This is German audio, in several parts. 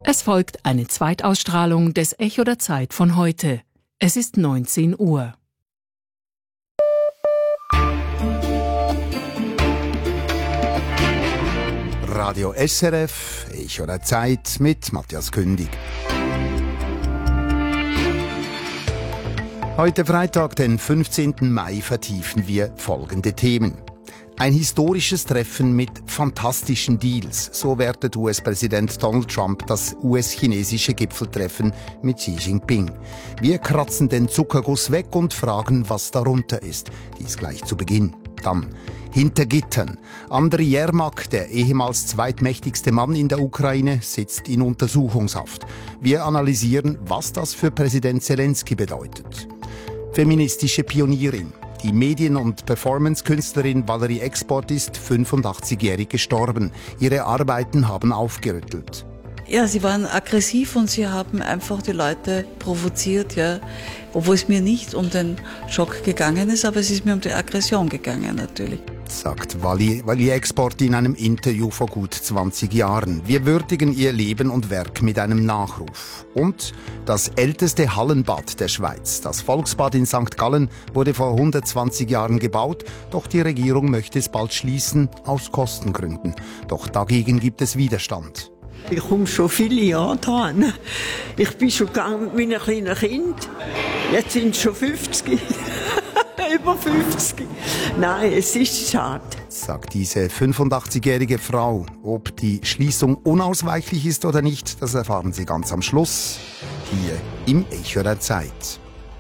Es folgt eine Zweitausstrahlung des Echo der Zeit von heute. Es ist 19 Uhr. Radio SRF, Echo der Zeit mit Matthias Kündig. Heute Freitag, den 15. Mai, vertiefen wir folgende Themen. Ein historisches Treffen mit fantastischen Deals. So wertet US-Präsident Donald Trump das US-chinesische Gipfeltreffen mit Xi Jinping. Wir kratzen den Zuckerguss weg und fragen, was darunter ist. Dies gleich zu Beginn. Dann hinter Gittern. Andriy Jermak, der ehemals zweitmächtigste Mann in der Ukraine, sitzt in Untersuchungshaft. Wir analysieren, was das für Präsident Zelensky bedeutet. Feministische Pionierin. Die Medien- und Performance-Künstlerin Valerie Export ist 85-jährig gestorben. Ihre Arbeiten haben aufgerüttelt. Ja, sie waren aggressiv und sie haben einfach die Leute provoziert, ja. Obwohl es mir nicht um den Schock gegangen ist, aber es ist mir um die Aggression gegangen natürlich. Sagt Valerie Export in einem Interview vor gut 20 Jahren. Wir würdigen ihr Leben und Werk mit einem Nachruf. Und das älteste Hallenbad der Schweiz, das Volksbad in St. Gallen, wurde vor 120 Jahren gebaut, doch die Regierung möchte es bald schließen, aus Kostengründen. Doch dagegen gibt es Widerstand. Ich komme schon viele Jahre dran. Ich bin schon gegangen mit meinem kleinen Kind. Jetzt sind es schon 50. Über 50. Nein, es ist schade. Sagt diese 85-jährige Frau. Ob die Schließung unausweichlich ist oder nicht, das erfahren Sie ganz am Schluss. Hier im Echo der Zeit.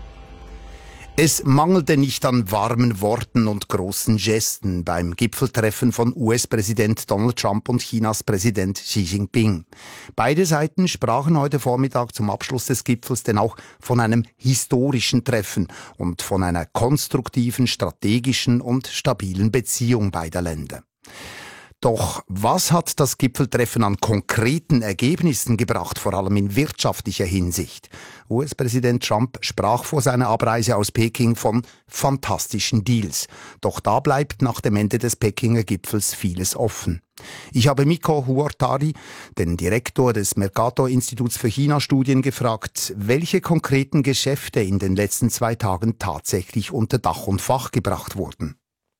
Es mangelte nicht an warmen Worten und großen Gesten beim Gipfeltreffen von US-Präsident Donald Trump und Chinas Präsident Xi Jinping. Beide Seiten sprachen heute Vormittag zum Abschluss des Gipfels denn auch von einem historischen Treffen und von einer konstruktiven, strategischen und stabilen Beziehung beider Länder. Doch was hat das Gipfeltreffen an konkreten Ergebnissen gebracht, vor allem in wirtschaftlicher Hinsicht? US-Präsident Trump sprach vor seiner Abreise aus Peking von fantastischen Deals. Doch da bleibt nach dem Ende des Pekinger Gipfels vieles offen. Ich habe Mikko Huortari, den Direktor des Mercator-Instituts für China-Studien, gefragt, welche konkreten Geschäfte in den letzten 2 Tagen tatsächlich unter Dach und Fach gebracht wurden.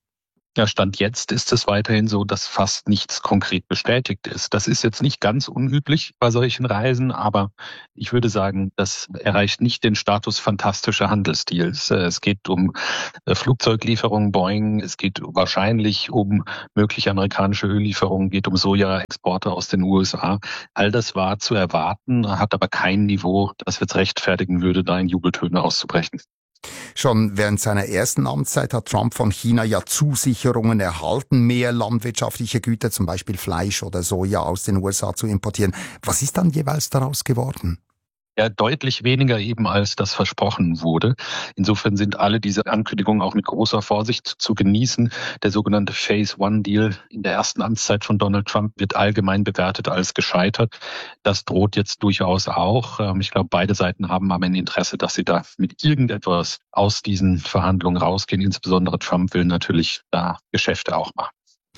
Ja, Stand jetzt ist es weiterhin so, dass fast nichts konkret bestätigt ist. Das ist jetzt nicht ganz unüblich bei solchen Reisen, aber ich würde sagen, das erreicht nicht den Status fantastischer Handelsdeals. Es geht um Flugzeuglieferungen Boeing, es geht wahrscheinlich um mögliche amerikanische Öllieferungen, geht um Sojaexporte aus den USA. All das war zu erwarten, hat aber kein Niveau, das jetzt rechtfertigen würde, da in Jubeltöne auszubrechen. Schon während seiner ersten Amtszeit hat Trump von China ja Zusicherungen erhalten, mehr landwirtschaftliche Güter, zum Beispiel Fleisch oder Soja aus den USA zu importieren. Was ist dann jeweils daraus geworden? Ja, deutlich weniger eben, als das versprochen wurde. Insofern sind alle diese Ankündigungen auch mit großer Vorsicht zu genießen. Der sogenannte Phase-One-Deal in der ersten Amtszeit von Donald Trump wird allgemein bewertet als gescheitert. Das droht jetzt durchaus auch. Ich glaube, beide Seiten haben aber ein Interesse, dass sie da mit irgendetwas aus diesen Verhandlungen rausgehen. Insbesondere Trump will natürlich da Geschäfte auch machen.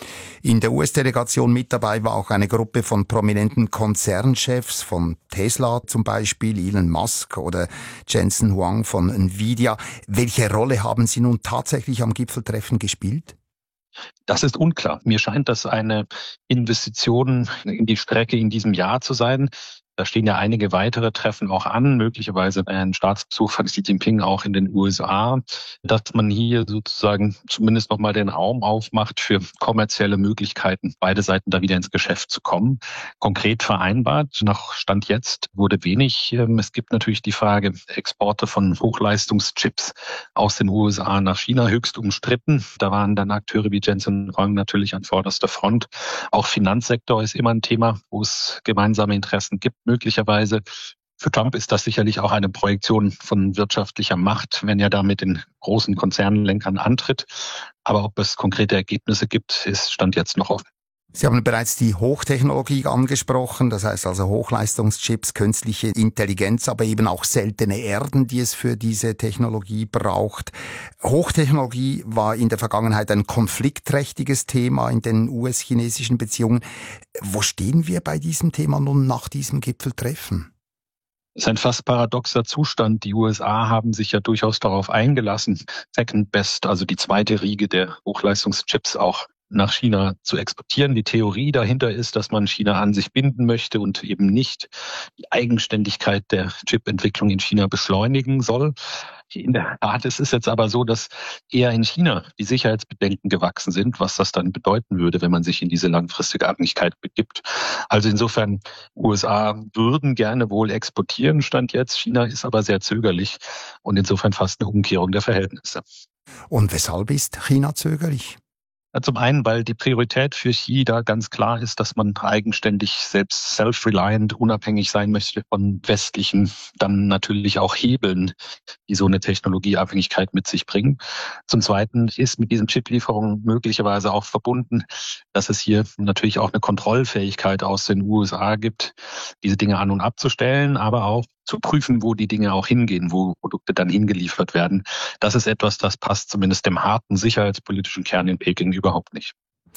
In der US-Delegation mit dabei war auch eine Gruppe von prominenten Konzernchefs von Tesla zum Beispiel, Elon Musk oder Jensen Huang von Nvidia. Welche Rolle haben sie nun tatsächlich am Gipfeltreffen gespielt? Das ist unklar. Mir scheint das eine Investition in die Strecke in diesem Jahr zu sein. Da stehen ja einige weitere Treffen auch an, möglicherweise ein Staatsbesuch von Xi Jinping auch in den USA, dass man hier sozusagen zumindest nochmal den Raum aufmacht für kommerzielle Möglichkeiten, beide Seiten da wieder ins Geschäft zu kommen. Konkret vereinbart, nach Stand jetzt wurde wenig. Es gibt natürlich die Frage, Exporte von Hochleistungschips aus den USA nach China höchst umstritten. Da waren dann Akteure wie Jensen Huang natürlich an vorderster Front. Auch Finanzsektor ist immer ein Thema, wo es gemeinsame Interessen gibt. Möglicherweise. Für Trump ist das sicherlich auch eine Projektion von wirtschaftlicher Macht, wenn er da mit den großen Konzernlenkern antritt. Aber ob es konkrete Ergebnisse gibt, ist Stand jetzt noch offen. Sie haben bereits die Hochtechnologie angesprochen, das heißt also Hochleistungschips, künstliche Intelligenz, aber eben auch seltene Erden, die es für diese Technologie braucht. Hochtechnologie war in der Vergangenheit ein konfliktträchtiges Thema in den US-chinesischen Beziehungen. Wo stehen wir bei diesem Thema nun nach diesem Gipfeltreffen? Das ist ein fast paradoxer Zustand. Die USA haben sich ja durchaus darauf eingelassen, Second Best, also die zweite Riege der Hochleistungschips auch nach China zu exportieren. Die Theorie dahinter ist, dass man China an sich binden möchte und eben nicht die Eigenständigkeit der Chipentwicklung in China beschleunigen soll. In der Tat ist es jetzt aber so, dass eher in China die Sicherheitsbedenken gewachsen sind, was das dann bedeuten würde, wenn man sich in diese langfristige Abhängigkeit begibt. Also insofern, USA würden gerne wohl exportieren, Stand jetzt. China ist aber sehr zögerlich und insofern fast eine Umkehrung der Verhältnisse. Und weshalb ist China zögerlich? Zum einen, weil die Priorität für Xi da ganz klar ist, dass man eigenständig, selbst self-reliant, unabhängig sein möchte von westlichen, dann natürlich auch Hebeln, die so eine Technologieabhängigkeit mit sich bringen. Zum Zweiten ist mit diesen Chiplieferungen möglicherweise auch verbunden, dass es hier natürlich auch eine Kontrollfähigkeit aus den USA gibt, diese Dinge an- und abzustellen, aber auch zu prüfen, wo die Dinge auch hingehen, wo Produkte dann hingeliefert werden. Das ist etwas, das passt zumindest dem harten sicherheitspolitischen Kern in Peking überhaupt nicht.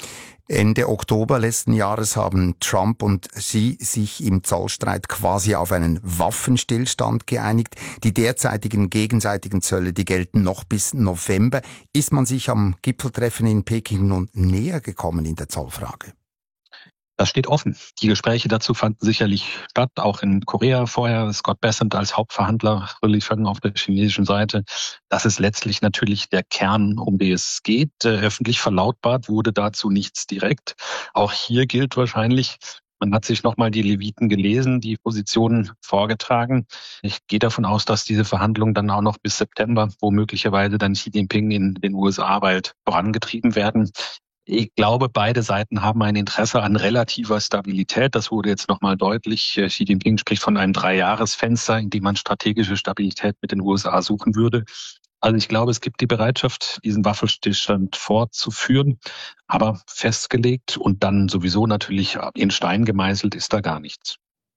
Ende Oktober letzten Jahres haben Trump und Xi sich im Zollstreit quasi auf einen Waffenstillstand geeinigt. Die derzeitigen gegenseitigen Zölle, die gelten noch bis November. Ist man sich am Gipfeltreffen in Peking nun näher gekommen in der Zollfrage? Das steht offen. Die Gespräche dazu fanden sicherlich statt, auch in Korea vorher. Scott Bessent als Hauptverhandler auf der chinesischen Seite. Das ist letztlich natürlich der Kern, um den es geht. Öffentlich verlautbart wurde dazu nichts direkt. Auch hier gilt wahrscheinlich, man hat sich nochmal die Leviten gelesen, die Positionen vorgetragen. Ich gehe davon aus, dass diese Verhandlungen dann auch noch bis September, wo möglicherweise dann Xi Jinping in den USA bald vorangetrieben werden. Ich glaube, beide Seiten haben ein Interesse an relativer Stabilität. Das wurde jetzt nochmal deutlich. Xi Jinping spricht von einem 3-Jahres-Fenster, in dem man strategische Stabilität mit den USA suchen würde. Also ich glaube, es gibt die Bereitschaft, diesen Waffenstillstand fortzuführen, aber festgelegt und dann sowieso natürlich in Stein gemeißelt ist da gar nichts.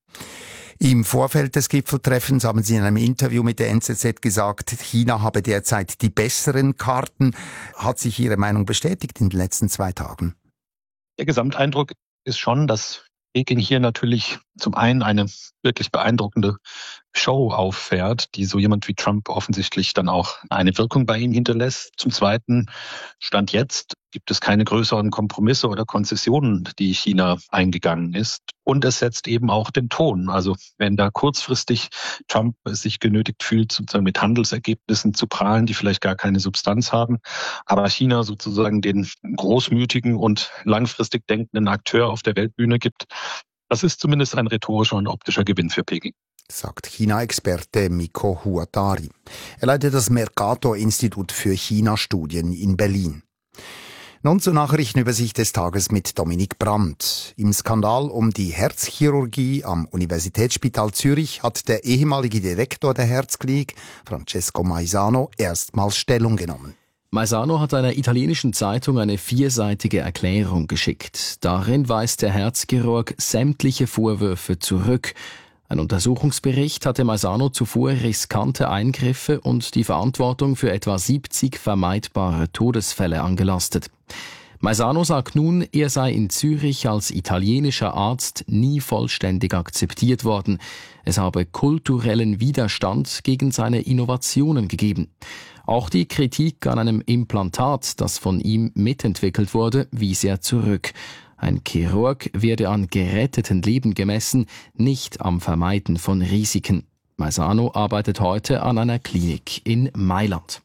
Im Vorfeld des Gipfeltreffens haben Sie in einem Interview mit der NZZ gesagt, China habe derzeit die besseren Karten. Hat sich Ihre Meinung bestätigt in den letzten 2 Tagen? Der Gesamteindruck ist schon, dass Peking hier natürlich zum einen eine wirklich beeindruckende Show auffährt, die so jemand wie Trump offensichtlich dann auch eine Wirkung bei ihm hinterlässt. Zum Zweiten, Stand jetzt, gibt es keine größeren Kompromisse oder Konzessionen, die China eingegangen ist. Und es setzt eben auch den Ton. Also wenn da kurzfristig Trump sich genötigt fühlt, sozusagen mit Handelsergebnissen zu prahlen, die vielleicht gar keine Substanz haben, aber China sozusagen den großmütigen und langfristig denkenden Akteur auf der Weltbühne gibt, das ist zumindest ein rhetorischer und optischer Gewinn für Peking. Sagt China-Experte Mikko Huatari. Er leitet das Mercator-Institut für China-Studien in Berlin. Nun zur Nachrichtenübersicht des Tages mit Dominik Brandt. Im Skandal um die Herzchirurgie am Universitätsspital Zürich hat der ehemalige Direktor der Herzklinik, Francesco Maisano, erstmals Stellung genommen. Maisano hat einer italienischen Zeitung eine 4-seitige Erklärung geschickt. Darin weist der Herzchirurg sämtliche Vorwürfe zurück. Ein Untersuchungsbericht hatte Maisano zuvor riskante Eingriffe und die Verantwortung für etwa 70 vermeidbare Todesfälle angelastet. Maisano sagt nun, er sei in Zürich als italienischer Arzt nie vollständig akzeptiert worden. Es habe kulturellen Widerstand gegen seine Innovationen gegeben. Auch die Kritik an einem Implantat, das von ihm mitentwickelt wurde, wies er zurück. Ein Chirurg werde an geretteten Leben gemessen, nicht am Vermeiden von Risiken. Maisano arbeitet heute an einer Klinik in Mailand.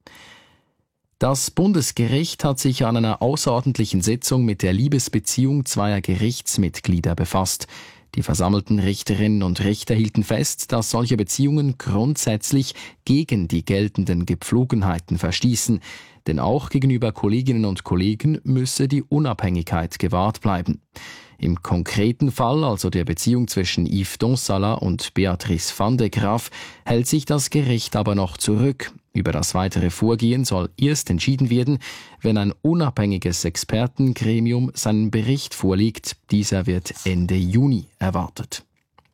Das Bundesgericht hat sich an einer außerordentlichen Sitzung mit der Liebesbeziehung zweier Gerichtsmitglieder befasst. Die versammelten Richterinnen und Richter hielten fest, dass solche Beziehungen grundsätzlich gegen die geltenden Gepflogenheiten verstießen, denn auch gegenüber Kolleginnen und Kollegen müsse die Unabhängigkeit gewahrt bleiben. Im konkreten Fall, also der Beziehung zwischen Yves Donsala und Beatrice van de Graaf, hält sich das Gericht aber noch zurück. Über das weitere Vorgehen soll erst entschieden werden, wenn ein unabhängiges Expertengremium seinen Bericht vorlegt. Dieser wird Ende Juni erwartet.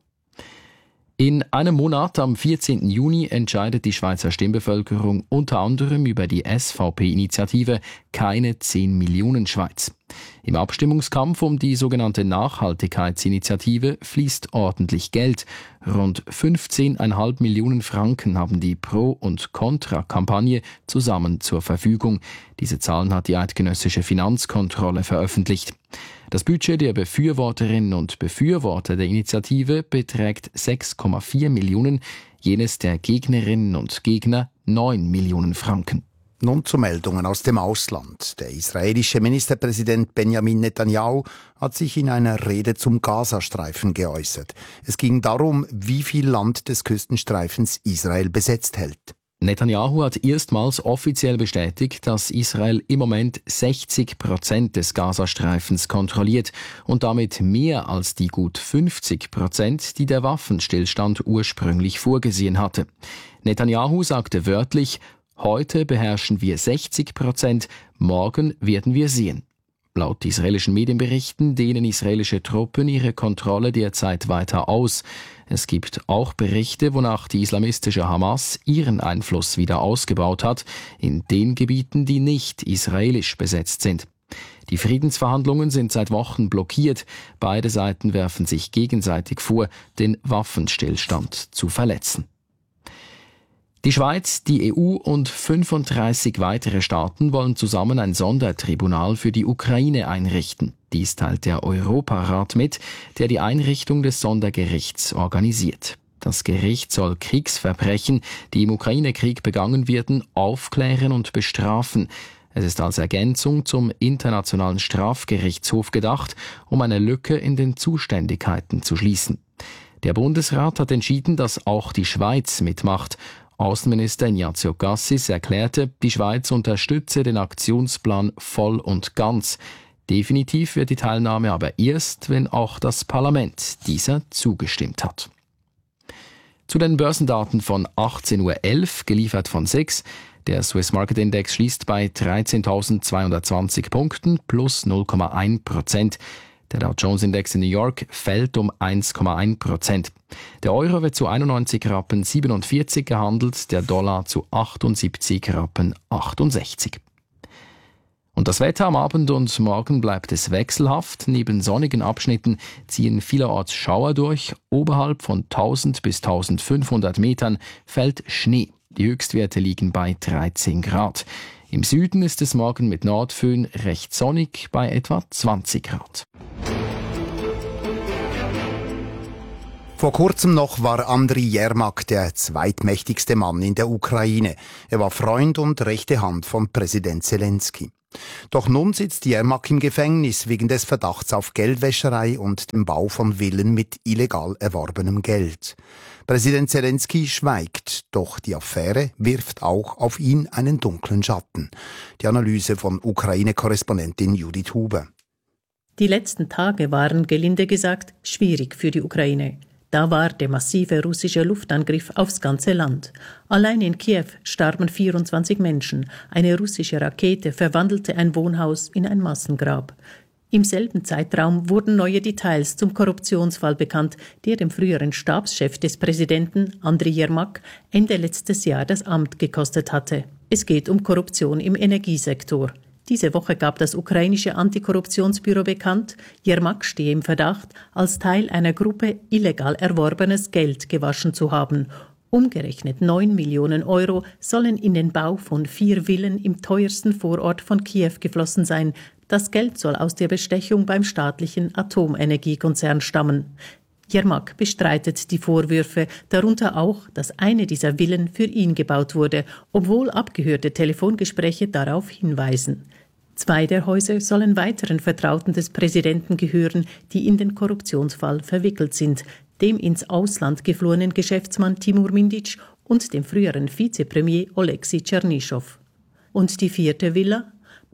In einem Monat, am 14. Juni, entscheidet die Schweizer Stimmbevölkerung unter anderem über die SVP-Initiative Keine 10 Millionen Schweiz. Im Abstimmungskampf um die sogenannte Nachhaltigkeitsinitiative fließt ordentlich Geld. Rund 15,5 Millionen Franken haben die Pro- und Contra-Kampagne zusammen zur Verfügung. Diese Zahlen hat die eidgenössische Finanzkontrolle veröffentlicht. Das Budget der Befürworterinnen und Befürworter der Initiative beträgt 6,4 Millionen, jenes der Gegnerinnen und Gegner 9 Millionen Franken. Nun zu Meldungen aus dem Ausland. Der israelische Ministerpräsident Benjamin Netanyahu hat sich in einer Rede zum Gazastreifen geäußert. Es ging darum, wie viel Land des Küstenstreifens Israel besetzt hält. Netanyahu hat erstmals offiziell bestätigt, dass Israel im Moment 60% des Gazastreifens kontrolliert und damit mehr als die gut 50%, die der Waffenstillstand ursprünglich vorgesehen hatte. Netanyahu sagte wörtlich: Heute beherrschen wir 60%, morgen werden wir sehen. Laut israelischen Medienberichten dehnen israelische Truppen ihre Kontrolle derzeit weiter aus. Es gibt auch Berichte, wonach die islamistische Hamas ihren Einfluss wieder ausgebaut hat, in den Gebieten, die nicht israelisch besetzt sind. Die Friedensverhandlungen sind seit Wochen blockiert. Beide Seiten werfen sich gegenseitig vor, den Waffenstillstand zu verletzen. Die Schweiz, die EU und 35 weitere Staaten wollen zusammen ein Sondertribunal für die Ukraine einrichten. Dies teilt der Europarat mit, der die Einrichtung des Sondergerichts organisiert. Das Gericht soll Kriegsverbrechen, die im Ukraine-Krieg begangen werden, aufklären und bestrafen. Es ist als Ergänzung zum Internationalen Strafgerichtshof gedacht, um eine Lücke in den Zuständigkeiten zu schließen. Der Bundesrat hat entschieden, dass auch die Schweiz mitmacht. Außenminister Ignazio Cassis erklärte, die Schweiz unterstütze den Aktionsplan voll und ganz. Definitiv wird die Teilnahme aber erst, wenn auch das Parlament dieser zugestimmt hat. Zu den Börsendaten von 18.11 Uhr, geliefert von SIX. Der Swiss Market Index schließt bei 13.220 Punkten plus 0,1%. Der Dow Jones Index in New York fällt um 1,1%. Der Euro wird zu 91,47 Rappen gehandelt, der Dollar zu 78,68 Rappen. Und das Wetter am Abend und morgen bleibt es wechselhaft. Neben sonnigen Abschnitten ziehen vielerorts Schauer durch. Oberhalb von 1000 bis 1500 Metern fällt Schnee. Die Höchstwerte liegen bei 13 Grad. Im Süden ist es morgen mit Nordföhn recht sonnig bei etwa 20 Grad. Vor kurzem noch war Andriy Jermak der zweitmächtigste Mann in der Ukraine. Er war Freund und rechte Hand von Präsident Zelensky. Doch nun sitzt Jermak im Gefängnis wegen des Verdachts auf Geldwäscherei und dem Bau von Villen mit illegal erworbenem Geld. Präsident Zelensky schweigt, doch die Affäre wirft auch auf ihn einen dunklen Schatten. Die Analyse von Ukraine-Korrespondentin Judith Huber. Die letzten Tage waren, gelinde gesagt, schwierig für die Ukraine. Da war der massive russische Luftangriff aufs ganze Land. Allein in Kiew starben 24 Menschen. Eine russische Rakete verwandelte ein Wohnhaus in ein Massengrab. Im selben Zeitraum wurden neue Details zum Korruptionsfall bekannt, der dem früheren Stabschef des Präsidenten, Andriy Jermak, Ende letztes Jahr das Amt gekostet hatte. Es geht um Korruption im Energiesektor. Diese Woche gab das ukrainische Antikorruptionsbüro bekannt, Jermak stehe im Verdacht, als Teil einer Gruppe illegal erworbenes Geld gewaschen zu haben. Umgerechnet 9 Millionen Euro sollen in den Bau von 4 Villen im teuersten Vorort von Kiew geflossen sein. Das Geld soll aus der Bestechung beim staatlichen Atomenergiekonzern stammen. Jermak bestreitet die Vorwürfe, darunter auch, dass eine dieser Villen für ihn gebaut wurde, obwohl abgehörte Telefongespräche darauf hinweisen. 2 der Häuser sollen weiteren Vertrauten des Präsidenten gehören, die in den Korruptionsfall verwickelt sind, dem ins Ausland geflohenen Geschäftsmann Timur Mindic und dem früheren Vizepremier Oleksiy Tschernyschow. Und die 4. Villa?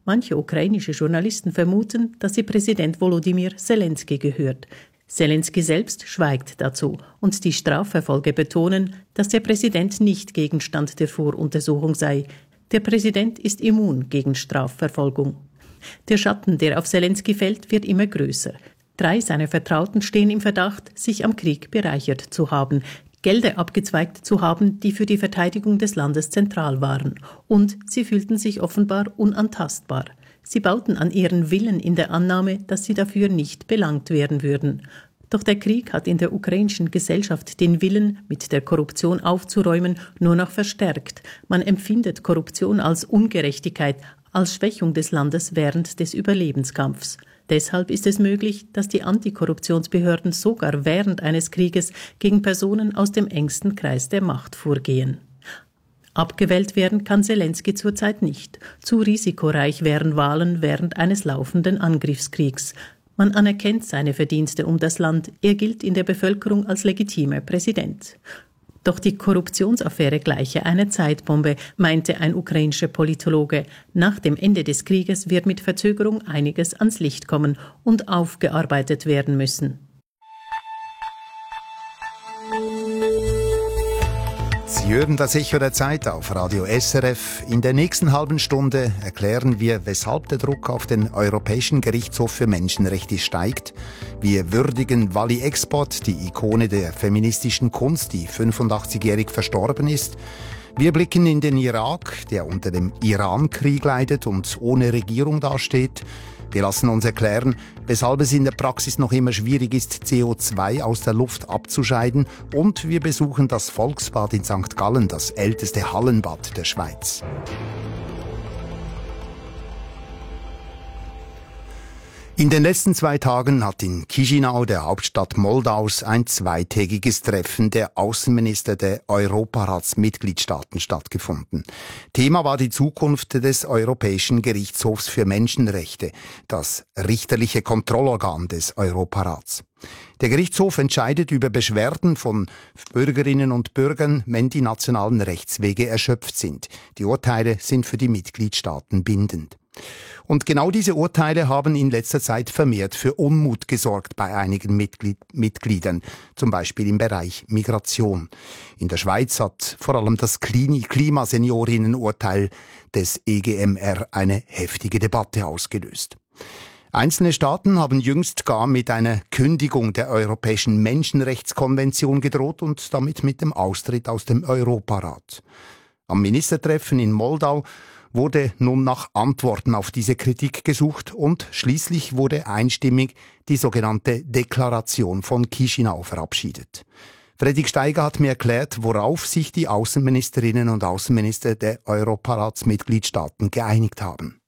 Manche ukrainische Journalisten vermuten, dass sie Präsident Volodymyr Zelensky gehört. Zelensky selbst schweigt dazu und die Strafverfolger betonen, dass der Präsident nicht Gegenstand der Voruntersuchung sei. Der Präsident ist immun gegen Strafverfolgung. Der Schatten, der auf Zelensky fällt, wird immer größer. 3 seiner Vertrauten stehen im Verdacht, sich am Krieg bereichert zu haben, Gelder abgezweigt zu haben, die für die Verteidigung des Landes zentral waren. Und sie fühlten sich offenbar unantastbar. Sie bauten an ihren Willen in der Annahme, dass sie dafür nicht belangt werden würden. Doch der Krieg hat in der ukrainischen Gesellschaft den Willen, mit der Korruption aufzuräumen, nur noch verstärkt. Man empfindet Korruption als Ungerechtigkeit, als Schwächung des Landes während des Überlebenskampfs. Deshalb ist es möglich, dass die Antikorruptionsbehörden sogar während eines Krieges gegen Personen aus dem engsten Kreis der Macht vorgehen. Abgewählt werden kann Zelensky zurzeit nicht. Zu risikoreich wären Wahlen während eines laufenden Angriffskriegs. Man anerkennt seine Verdienste um das Land. Er gilt in der Bevölkerung als legitimer Präsident. Doch die Korruptionsaffäre gleiche einer Zeitbombe, meinte ein ukrainischer Politologe. Nach dem Ende des Krieges wird mit Verzögerung einiges ans Licht kommen und aufgearbeitet werden müssen. Sie hören das Echo der Zeit auf Radio SRF. In der nächsten halben Stunde erklären wir, weshalb der Druck auf den Europäischen Gerichtshof für Menschenrechte steigt. Wir würdigen Wally Export, die Ikone der feministischen Kunst, die 85-jährig verstorben ist. Wir blicken in den Irak, der unter dem Iran-Krieg leidet und ohne Regierung dasteht. Wir lassen uns erklären, weshalb es in der Praxis noch immer schwierig ist, CO2 aus der Luft abzuscheiden. Und wir besuchen das Volksbad in St. Gallen, das älteste Hallenbad der Schweiz. In den letzten 2 Tagen hat in Chișinău, der Hauptstadt Moldaus, ein zweitägiges Treffen der Außenminister der Europaratsmitgliedstaaten stattgefunden. Thema war die Zukunft des Europäischen Gerichtshofs für Menschenrechte, das richterliche Kontrollorgan des Europarats. Der Gerichtshof entscheidet über Beschwerden von Bürgerinnen und Bürgern, wenn die nationalen Rechtswege erschöpft sind. Die Urteile sind für die Mitgliedstaaten bindend. Und genau diese Urteile haben in letzter Zeit vermehrt für Unmut gesorgt bei einigen Mitgliedern, zum Beispiel im Bereich Migration. In der Schweiz hat vor allem das Klimaseniorinnenurteil des EGMR eine heftige Debatte ausgelöst. Einzelne Staaten haben jüngst gar mit einer Kündigung der Europäischen Menschenrechtskonvention gedroht und damit mit dem Austritt aus dem Europarat. Am Ministertreffen in Moldau wurde nun nach Antworten auf diese Kritik gesucht und schließlich wurde einstimmig die sogenannte Deklaration von Chișinău verabschiedet. Fredrik Steiger hat mir erklärt, worauf sich die Außenministerinnen und Außenminister der Europaratsmitgliedstaaten geeinigt haben.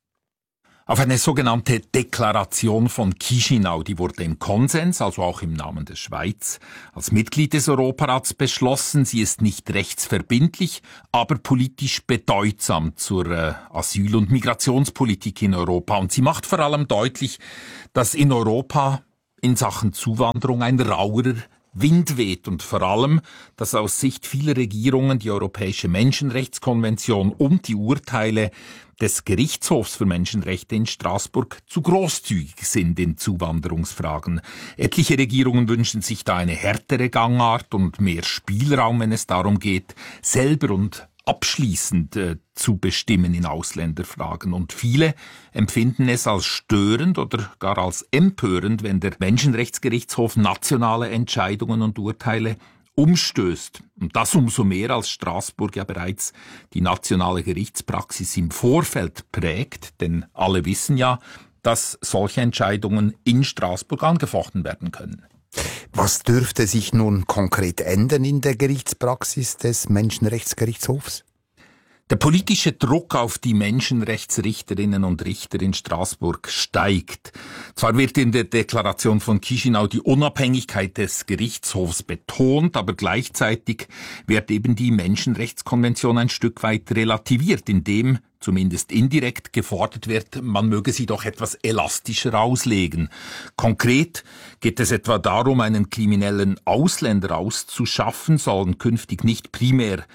Auf eine sogenannte Deklaration von Chișinău, die wurde im Konsens, also auch im Namen der Schweiz, als Mitglied des Europarats beschlossen. Sie ist nicht rechtsverbindlich, aber politisch bedeutsam zur Asyl- und Migrationspolitik in Europa. Und sie macht vor allem deutlich, dass in Europa in Sachen Zuwanderung ein rauerer Wind weht und vor allem, dass aus Sicht vieler Regierungen die Europäische Menschenrechtskonvention und die Urteile des Gerichtshofs für Menschenrechte in Straßburg zu großzügig sind in Zuwanderungsfragen. Etliche Regierungen wünschen sich da eine härtere Gangart und mehr Spielraum, wenn es darum geht, selber und abschließend zu bestimmen in Ausländerfragen. Und viele empfinden es als störend oder gar als empörend, wenn der Menschenrechtsgerichtshof nationale Entscheidungen und Urteile umstößt. Und das umso mehr, als Straßburg ja bereits die nationale Gerichtspraxis im Vorfeld prägt, denn alle wissen ja, dass solche Entscheidungen in Straßburg angefochten werden können. Was dürfte sich nun konkret ändern in der Gerichtspraxis des Menschenrechtsgerichtshofs? Der politische Druck auf die Menschenrechtsrichterinnen und Richter in Straßburg steigt. Zwar wird in der Deklaration von Chișinău die Unabhängigkeit des Gerichtshofs betont, aber gleichzeitig wird eben die Menschenrechtskonvention ein Stück weit relativiert, indem zumindest indirekt gefordert wird, man möge sie doch etwas elastischer auslegen. Konkret geht es etwa darum, einen kriminellen Ausländer auszuschaffen, sollen künftig nicht primär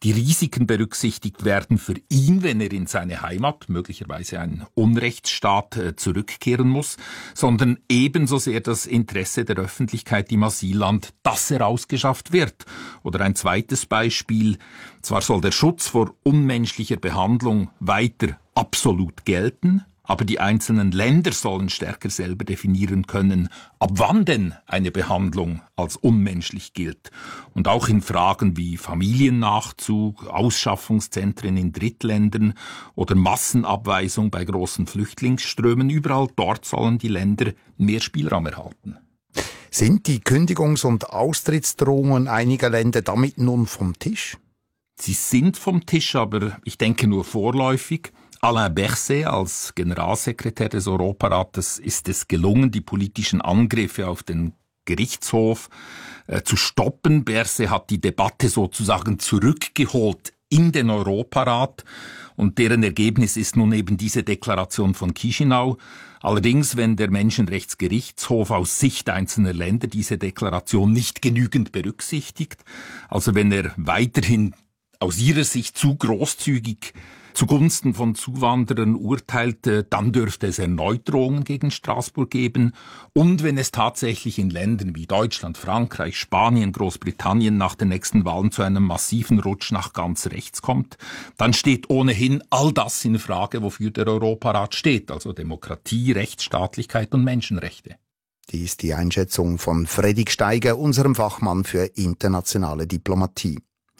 die Risiken berücksichtigt werden für ihn, wenn er in seine Heimat, möglicherweise ein Unrechtsstaat, zurückkehren muss, sondern ebenso sehr das Interesse der Öffentlichkeit im Asylland, dass er ausgeschafft wird. Oder ein zweites Beispiel, zwar soll der Schutz vor unmenschlicher Behandlung weiter absolut gelten, aber die einzelnen Länder sollen stärker selber definieren können, ab wann denn eine Behandlung als unmenschlich gilt. Und auch in Fragen wie Familiennachzug, Ausschaffungszentren in Drittländern oder Massenabweisung bei großen Flüchtlingsströmen, überall dort sollen die Länder mehr Spielraum erhalten. Sind die Kündigungs- und Austrittsdrohungen einiger Länder damit nun vom Tisch? Sie sind vom Tisch, aber ich denke nur vorläufig. Alain Berset als Generalsekretär des Europarates ist es gelungen, die politischen Angriffe auf den Gerichtshof zu stoppen. Berset hat die Debatte sozusagen zurückgeholt in den Europarat und deren Ergebnis ist nun eben diese Deklaration von Chișinău. Allerdings, wenn der Menschenrechtsgerichtshof aus Sicht einzelner Länder diese Deklaration nicht genügend berücksichtigt, also wenn er weiterhin aus ihrer Sicht zu großzügig zugunsten von Zuwanderern urteilt, dann dürfte es erneut Drohungen gegen Straßburg geben. Und wenn es tatsächlich in Ländern wie Deutschland, Frankreich, Spanien, Großbritannien nach den nächsten Wahlen zu einem massiven Rutsch nach ganz rechts kommt, dann steht ohnehin all das in Frage, wofür der Europarat steht, also Demokratie, Rechtsstaatlichkeit und Menschenrechte. Dies ist die Einschätzung von Fredrik Steiger, unserem Fachmann für internationale Diplomatie.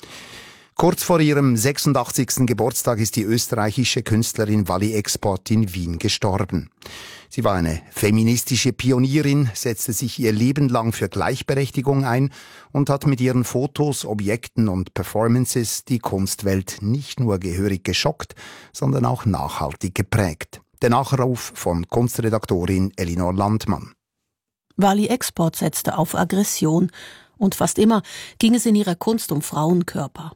Kurz vor ihrem 86. Geburtstag ist die österreichische Künstlerin Wally Export in Wien gestorben. Sie war eine feministische Pionierin, setzte sich ihr Leben lang für Gleichberechtigung ein und hat mit ihren Fotos, Objekten und Performances die Kunstwelt nicht nur gehörig geschockt, sondern auch nachhaltig geprägt. Der Nachruf von Kunstredaktorin Elinor Landmann. Wally Export setzte auf Aggression und fast immer ging es in ihrer Kunst um Frauenkörper.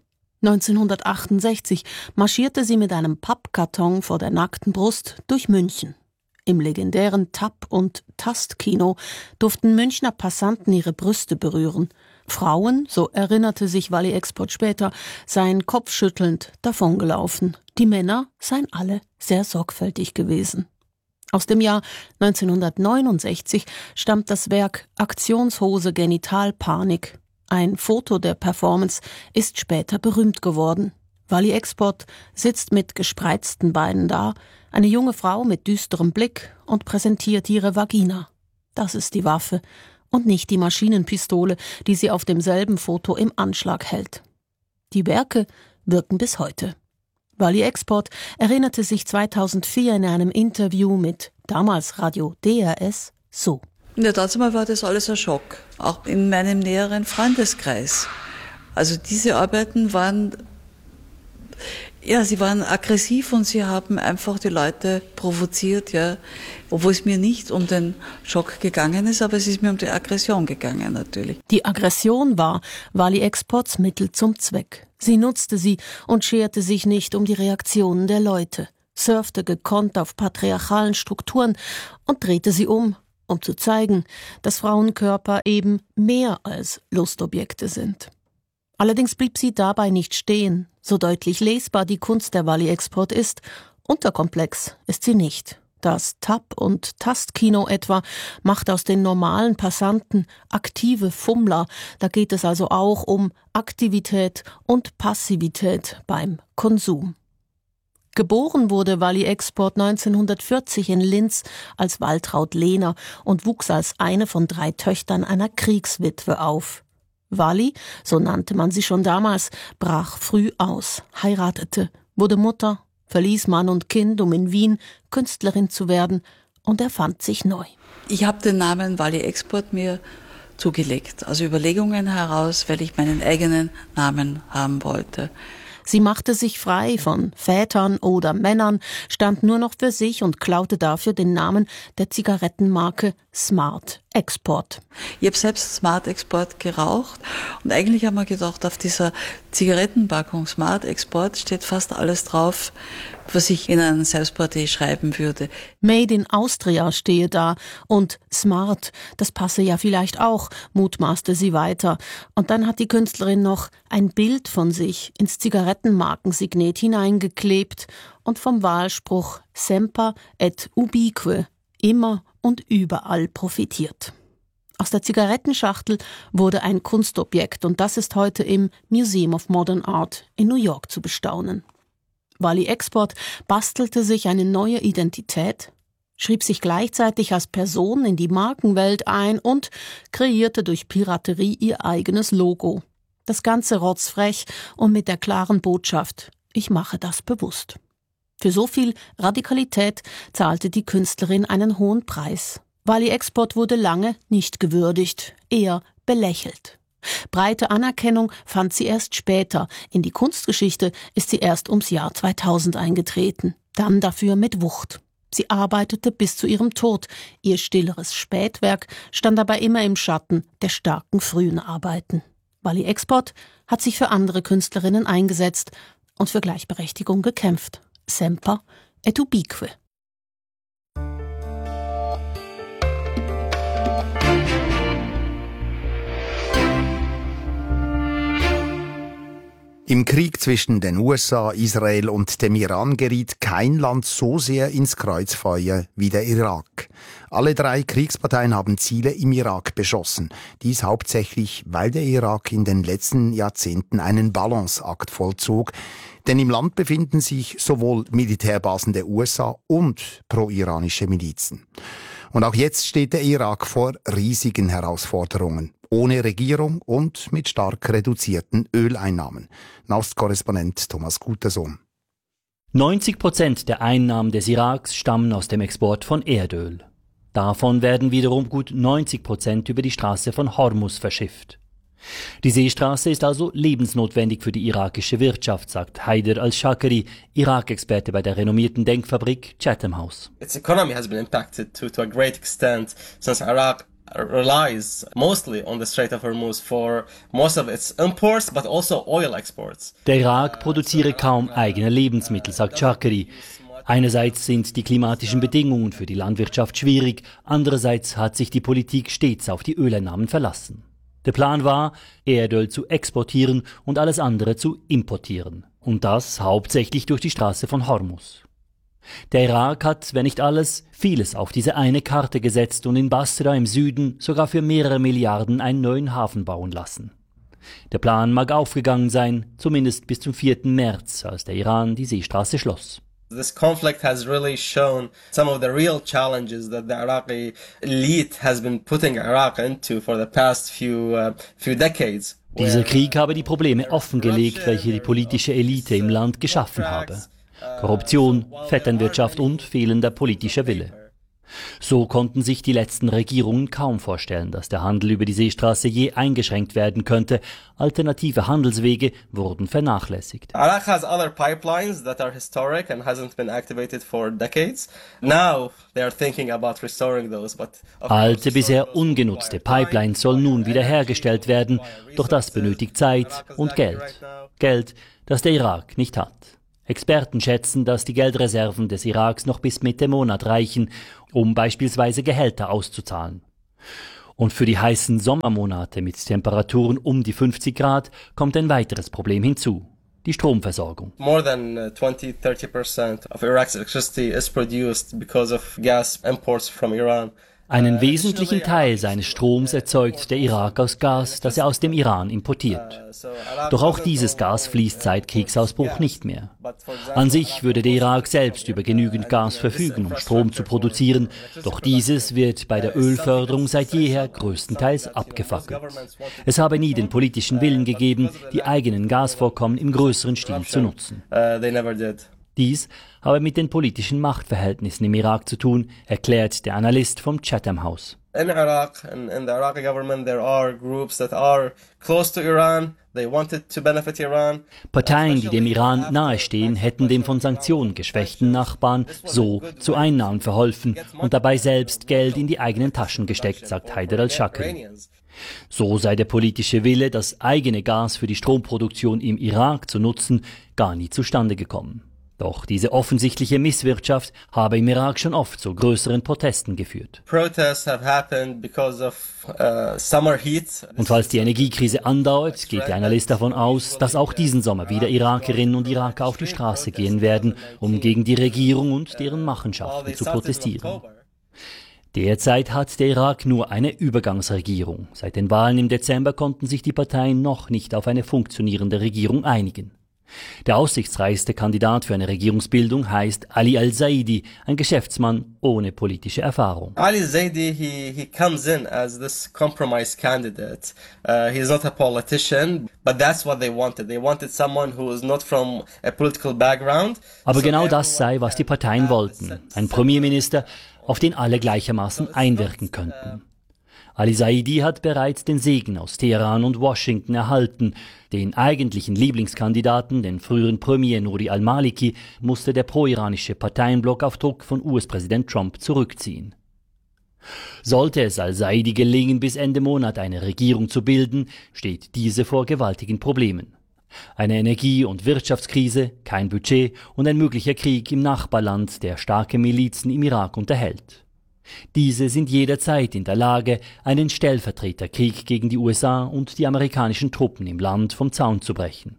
1968 marschierte sie mit einem Pappkarton vor der nackten Brust durch München. Im legendären Tap- und Tastkino durften Münchner Passanten ihre Brüste berühren. Frauen, so erinnerte sich Wally Export später, seien kopfschüttelnd davongelaufen. Die Männer seien alle sehr sorgfältig gewesen. Aus dem Jahr 1969 stammt das Werk Aktionshose Genitalpanik. Ein Foto der Performance ist später berühmt geworden. Wally Export sitzt mit gespreizten Beinen da, eine junge Frau mit düsterem Blick und präsentiert ihre Vagina. Das ist die Waffe und nicht die Maschinenpistole, die sie auf demselben Foto im Anschlag hält. Die Werke wirken bis heute. Wally Export erinnerte sich 2004 in einem Interview mit damals Radio DRS so. Ja, dazu war das alles ein Schock, auch in meinem näheren Freundeskreis. Also diese Arbeiten waren, ja, sie waren aggressiv und sie haben einfach die Leute provoziert, ja, obwohl es mir nicht um den Schock gegangen ist, aber es ist mir um die Aggression gegangen natürlich. Die Aggression war Wally Exports Mittel zum Zweck. Sie nutzte sie und scherte sich nicht um die Reaktionen der Leute, surfte gekonnt auf patriarchalen Strukturen und drehte sie um zu zeigen, dass Frauenkörper eben mehr als Lustobjekte sind. Allerdings blieb sie dabei nicht stehen. So deutlich lesbar die Kunst der Wally Export ist, unterkomplex ist sie nicht. Das Tap- und Tastkino etwa macht aus den normalen Passanten aktive Fummler. Da geht es also auch um Aktivität und Passivität beim Konsum. Geboren wurde Wally Export 1940 in Linz als Waltraud Lehner und wuchs als eine von 3 Töchtern einer Kriegswitwe auf. Wally, so nannte man sie schon damals, brach früh aus, heiratete, wurde Mutter, verließ Mann und Kind, um in Wien Künstlerin zu werden und erfand sich neu. Ich habe den Namen Wally Export mir zugelegt, also Überlegungen heraus, weil ich meinen eigenen Namen haben wollte. Sie machte sich frei von Vätern oder Männern, stand nur noch für sich und klaute dafür den Namen der Zigarettenmarke Smart Export. Ich habe selbst Smart Export geraucht und eigentlich haben wir gedacht, auf dieser Zigarettenpackung Smart Export steht fast alles drauf, was ich in ein Selbstporträt schreiben würde. Made in Austria stehe da und smart, das passe ja vielleicht auch, mutmaßte sie weiter. Und dann hat die Künstlerin noch ein Bild von sich ins Zigarettenmarkensignet hineingeklebt und vom Wahlspruch Semper et ubique, immer und überall profitiert. Aus der Zigarettenschachtel wurde ein Kunstobjekt und das ist heute im Museum of Modern Art in New York zu bestaunen. Wally Export bastelte sich eine neue Identität, schrieb sich gleichzeitig als Person in die Markenwelt ein und kreierte durch Piraterie ihr eigenes Logo. Das Ganze rotzfrech und mit der klaren Botschaft: Ich mache das bewusst. Für so viel Radikalität zahlte die Künstlerin einen hohen Preis. Wally Export wurde lange nicht gewürdigt, eher belächelt. Breite Anerkennung fand sie erst später. In die Kunstgeschichte ist sie erst ums Jahr 2000 eingetreten. Dann dafür mit Wucht. Sie arbeitete bis zu ihrem Tod. Ihr stilleres Spätwerk stand aber immer im Schatten der starken frühen Arbeiten. Wally Export hat sich für andere Künstlerinnen eingesetzt und für Gleichberechtigung gekämpft. Semper et ubique. Im Krieg zwischen den USA, Israel und dem Iran geriet kein Land so sehr ins Kreuzfeuer wie der Irak. Alle 3 Kriegsparteien haben Ziele im Irak beschossen. Dies hauptsächlich, weil der Irak in den letzten Jahrzehnten einen Balanceakt vollzog. Denn im Land befinden sich sowohl Militärbasen der USA und pro-iranische Milizen. Und auch jetzt steht der Irak vor riesigen Herausforderungen. Ohne Regierung und mit stark reduzierten Öleinnahmen. Nahostkorrespondent Thomas Gutersohn. 90% der Einnahmen des Iraks stammen aus dem Export von Erdöl. Davon werden wiederum gut 90% über die Straße von Hormuz verschifft. Die Seestraße ist also lebensnotwendig für die irakische Wirtschaft, sagt Haider al-Shakeri, Irak-Experte bei der renommierten Denkfabrik Chatham House. Its economy has been impacted to a great extent since Iraq relies mostly on the Strait of Hormuz for most of its imports, but also oil exports. Der Irak produziere kaum eigene Lebensmittel, sagt Shakeri. Einerseits sind die klimatischen Bedingungen für die Landwirtschaft schwierig, andererseits hat sich die Politik stets auf die Öleinnahmen verlassen. Der Plan war, Erdöl zu exportieren und alles andere zu importieren. Und das hauptsächlich durch die Straße von Hormuz. Der Irak hat, wenn nicht alles, vieles auf diese eine Karte gesetzt und in Basra im Süden sogar für mehrere Milliarden einen neuen Hafen bauen lassen. Der Plan mag aufgegangen sein, zumindest bis zum 4. März, als der Iran die Seestraße schloss. This conflict has really shown some of the real challenges that the Iraqi elite has been putting Iraq into for the past few decades. Dieser Krieg habe die Probleme offengelegt, welche die politische Elite im Land geschaffen habe. Korruption, Vetternwirtschaft und fehlender politischer Wille. So konnten sich die letzten Regierungen kaum vorstellen, dass der Handel über die Seestraße je eingeschränkt werden könnte. Alternative Handelswege wurden vernachlässigt. Iraq has other pipelines that are historic and hasn't been activated for decades. Now they are thinking about restoring those, but alte, bisher ungenutzte Pipelines sollen nun wiederhergestellt werden, doch das benötigt Zeit und Geld. Geld, das der Irak nicht hat. Experten schätzen, dass die Geldreserven des Iraks noch bis Mitte Monat reichen, um beispielsweise Gehälter auszuzahlen. Und für die heißen Sommermonate mit Temperaturen um die 50 Grad kommt ein weiteres Problem hinzu: die Stromversorgung. More than 20-30% of Iraq's electricity is produced because of gas imports from Iran. Einen wesentlichen Teil seines Stroms erzeugt der Irak aus Gas, das er aus dem Iran importiert. Doch auch dieses Gas fließt seit Kriegsausbruch nicht mehr. An sich würde der Irak selbst über genügend Gas verfügen, um Strom zu produzieren, doch dieses wird bei der Ölförderung seit jeher größtenteils abgefackelt. Es habe nie den politischen Willen gegeben, die eigenen Gasvorkommen im größeren Stil zu nutzen. Dies habe mit den politischen Machtverhältnissen im Irak zu tun, erklärt der Analyst vom Chatham House. In Iraq and in the Iraqi government there are groups that are close to Iran. They wanted to benefit Iran. Parteien, die dem Iran nahestehen, hätten dem von Sanktionen geschwächten Nachbarn so zu Einnahmen verholfen und dabei selbst Geld in die eigenen Taschen gesteckt, sagt Haider al-Shakri. So sei der politische Wille, das eigene Gas für die Stromproduktion im Irak zu nutzen, gar nie zustande gekommen. Doch diese offensichtliche Misswirtschaft habe im Irak schon oft zu größeren Protesten geführt. Und falls die Energiekrise andauert, geht der Analyst davon aus, dass auch diesen Sommer wieder Irakerinnen und Iraker auf die Straße gehen werden, um gegen die Regierung und deren Machenschaften zu protestieren. Derzeit hat der Irak nur eine Übergangsregierung. Seit den Wahlen im Dezember konnten sich die Parteien noch nicht auf eine funktionierende Regierung einigen. Der aussichtsreichste Kandidat für eine Regierungsbildung heißt Ali al-Zaidi, ein Geschäftsmann ohne politische Erfahrung. Ali al-Zaidi, he comes in as this compromise candidate. He is not a politician, but that's what they wanted. They wanted someone who is not from a political background. Aber genau das sei, was die Parteien wollten. Ein Premierminister, auf den alle gleichermaßen einwirken könnten. Ali Zaidi hat bereits den Segen aus Teheran und Washington erhalten. Den eigentlichen Lieblingskandidaten, den früheren Premier Nouri al-Maliki, musste der pro-iranische Parteienblock auf Druck von US-Präsident Trump zurückziehen. Sollte es al-Zaidi gelingen, bis Ende Monat eine Regierung zu bilden, steht diese vor gewaltigen Problemen. Eine Energie- und Wirtschaftskrise, kein Budget und ein möglicher Krieg im Nachbarland, der starke Milizen im Irak unterhält. Diese sind jederzeit in der Lage, einen Stellvertreterkrieg gegen die USA und die amerikanischen Truppen im Land vom Zaun zu brechen.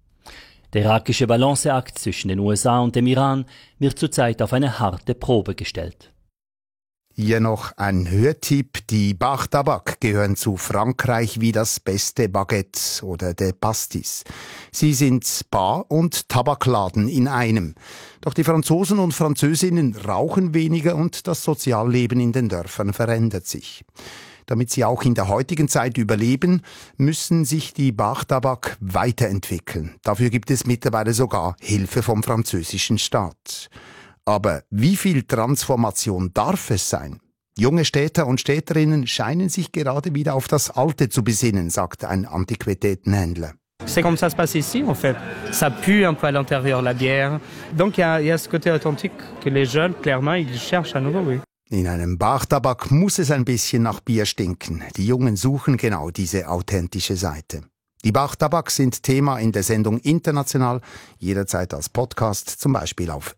Der irakische Balanceakt zwischen den USA und dem Iran wird zurzeit auf eine harte Probe gestellt. Hier noch ein Hörtipp. Die Bach Tabac gehören zu Frankreich wie das beste Baguette oder der Pastis. Sie sind Bar- und Tabakladen in einem. Doch die Franzosen und Französinnen rauchen weniger und das Sozialleben in den Dörfern verändert sich. Damit sie auch in der heutigen Zeit überleben, müssen sich die Bach Tabac weiterentwickeln. Dafür gibt es mittlerweile sogar Hilfe vom französischen Staat. Aber wie viel Transformation darf es sein? Junge Städter und Städterinnen scheinen sich gerade wieder auf das Alte zu besinnen, sagt ein Antiquitätenhändler. C'est comme ça se passe ici, en fait. Ça pue un peu à l'intérieur, la bière. Donc il y a ce côté authentique que les jeunes, clairement, ils cherchent à nouveau, oui. In einem Bach Tabac muss es ein bisschen nach Bier stinken. Die Jungen suchen genau diese authentische Seite. Die Bach Tabac sind Thema in der Sendung International, jederzeit als Podcast, zum Beispiel auf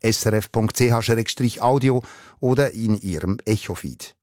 srf.ch/audio oder in Ihrem Echo-Feed.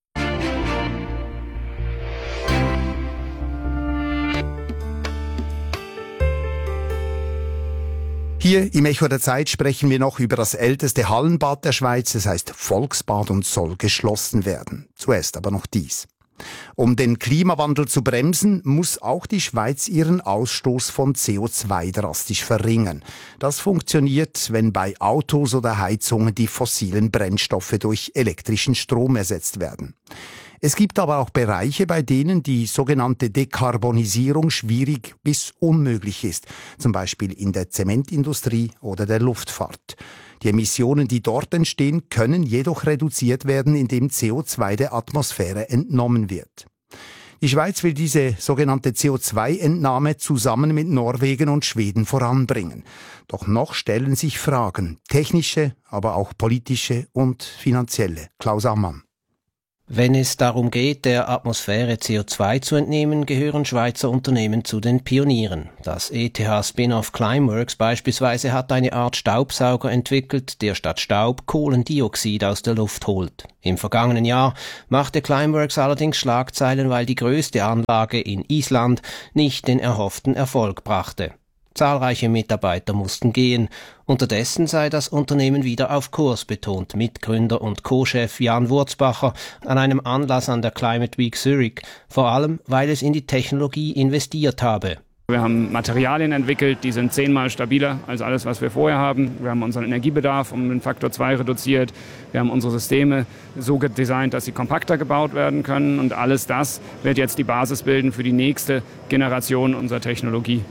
Hier im Echo der Zeit sprechen wir noch über das älteste Hallenbad der Schweiz. Es heißt Volksbad und soll geschlossen werden. Zuerst aber noch dies. Um den Klimawandel zu bremsen, muss auch die Schweiz ihren Ausstoß von CO2 drastisch verringern. Das funktioniert, wenn bei Autos oder Heizungen die fossilen Brennstoffe durch elektrischen Strom ersetzt werden. Es gibt aber auch Bereiche, bei denen die sogenannte Dekarbonisierung schwierig bis unmöglich ist, zum Beispiel in der Zementindustrie oder der Luftfahrt. Die Emissionen, die dort entstehen, können jedoch reduziert werden, indem CO2 der Atmosphäre entnommen wird. Die Schweiz will diese sogenannte CO2-Entnahme zusammen mit Norwegen und Schweden voranbringen. Doch noch stellen sich Fragen, technische, aber auch politische und finanzielle. Klaus Ammann. Wenn es darum geht, der Atmosphäre CO2 zu entnehmen, gehören Schweizer Unternehmen zu den Pionieren. Das ETH-Spin-off Climeworks beispielsweise hat eine Art Staubsauger entwickelt, der statt Staub Kohlendioxid aus der Luft holt. Im vergangenen Jahr machte Climeworks allerdings Schlagzeilen, weil die größte Anlage in Island nicht den erhofften Erfolg brachte. Zahlreiche Mitarbeiter mussten gehen. Unterdessen sei das Unternehmen wieder auf Kurs, betont Mitgründer und Co-Chef Jan Wurzbacher an einem Anlass an der Climate Week Zurich, vor allem weil es in die Technologie investiert habe. Wir haben Materialien entwickelt, die sind 10-mal stabiler als alles, was wir vorher haben. Wir haben unseren Energiebedarf um den Faktor 2 reduziert. Wir haben unsere Systeme so designt, dass sie kompakter gebaut werden können. Und alles das wird jetzt die Basis bilden für die nächste Generation unserer Technologie.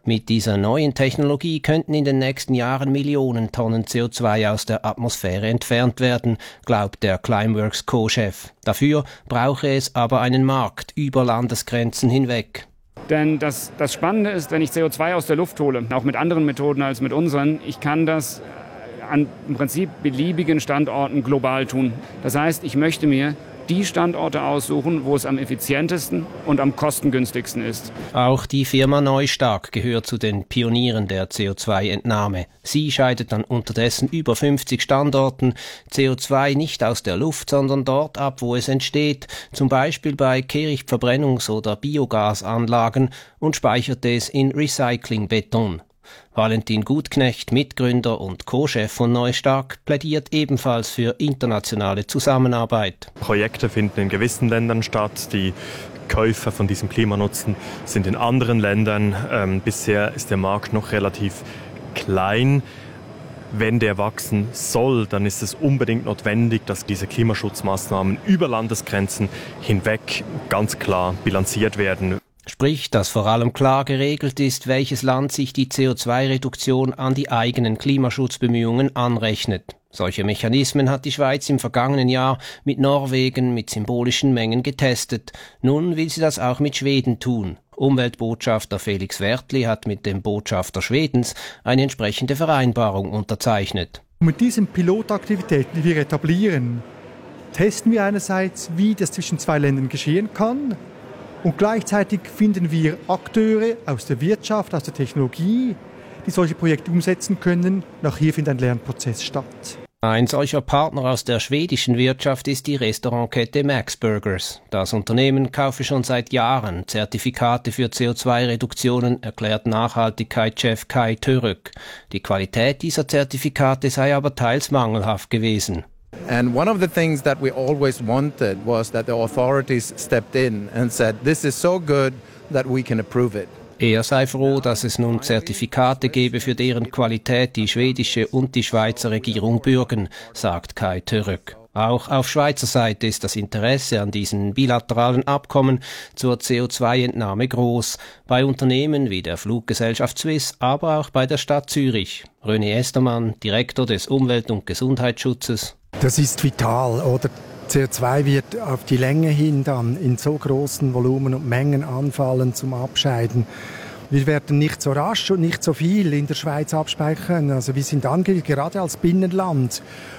Mit dieser neuen Technologie könnten in den nächsten Jahren Millionen Tonnen CO2 aus der Atmosphäre entfernt werden, glaubt der Climeworks Co-Chef. Dafür brauche es aber einen Markt über Landesgrenzen hinweg. Denn das Spannende ist, wenn ich CO2 aus der Luft hole, auch mit anderen Methoden als mit unseren, ich kann das an im Prinzip beliebigen Standorten global tun. Das heißt, ich möchte mir die Standorte aussuchen, wo es am effizientesten und am kostengünstigsten ist. Auch die Firma Neustark gehört zu den Pionieren der CO2-Entnahme. Sie scheidet an unterdessen über 50 Standorten CO2 nicht aus der Luft, sondern dort ab, wo es entsteht, zum Beispiel bei Kehrichtverbrennungs- oder Biogasanlagen, und speichert es in Recyclingbeton. Valentin Gutknecht, Mitgründer und Co-Chef von Neustark, plädiert ebenfalls für internationale Zusammenarbeit. Projekte finden in gewissen Ländern statt. Die Käufer von diesem Klimanutzen sind in anderen Ländern. Bisher ist der Markt noch relativ klein. Wenn der wachsen soll, dann ist es unbedingt notwendig, dass diese Klimaschutzmaßnahmen über Landesgrenzen hinweg ganz klar bilanziert werden. Sprich, dass vor allem klar geregelt ist, welches Land sich die CO2-Reduktion an die eigenen Klimaschutzbemühungen anrechnet. Solche Mechanismen hat die Schweiz im vergangenen Jahr mit Norwegen mit symbolischen Mengen getestet. Nun will sie das auch mit Schweden tun. Umweltbotschafter Felix Wertli hat mit dem Botschafter Schwedens eine entsprechende Vereinbarung unterzeichnet. Mit diesen Pilotaktivitäten, die wir etablieren, testen wir einerseits, wie das zwischen zwei Ländern geschehen kann. Und gleichzeitig finden wir Akteure aus der Wirtschaft, aus der Technologie, die solche Projekte umsetzen können. Auch hier findet ein Lernprozess statt. Ein solcher Partner aus der schwedischen Wirtschaft ist die Restaurantkette Max Burgers. Das Unternehmen kaufe schon seit Jahren Zertifikate für CO2-Reduktionen, erklärt Nachhaltigkeitschef Kai Török. Die Qualität dieser Zertifikate sei aber teils mangelhaft gewesen. And one of the things that we always wanted was that the authorities stepped in and said, this is so good that we can approve it. Er sei froh, dass es nun Zertifikate gebe, für deren Qualität die schwedische und die Schweizer Regierung bürgen, sagt Kai Török. Auch auf Schweizer Seite ist das Interesse an diesen bilateralen Abkommen zur CO2-Entnahme groß. Bei Unternehmen wie der Fluggesellschaft Swiss, aber auch bei der Stadt Zürich. René Estermann, Direktor des Umwelt- und Gesundheitsschutzes. Das ist vital, oder? CO2 wird auf die Länge hin dann in so großen Volumen und Mengen anfallen zum Abscheiden. Wir werden nicht so rasch und nicht so viel in der Schweiz abspeichern. Also wir sind angewiesen, gerade als Binnenland,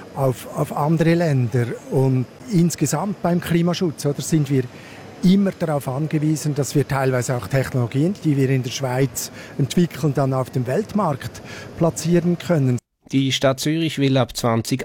auf andere Länder. Und insgesamt beim Klimaschutz, oder, sind wir immer darauf angewiesen, dass wir teilweise auch Technologien, die wir in der Schweiz entwickeln, dann auf dem Weltmarkt platzieren können. Die Stadt Zürich will ab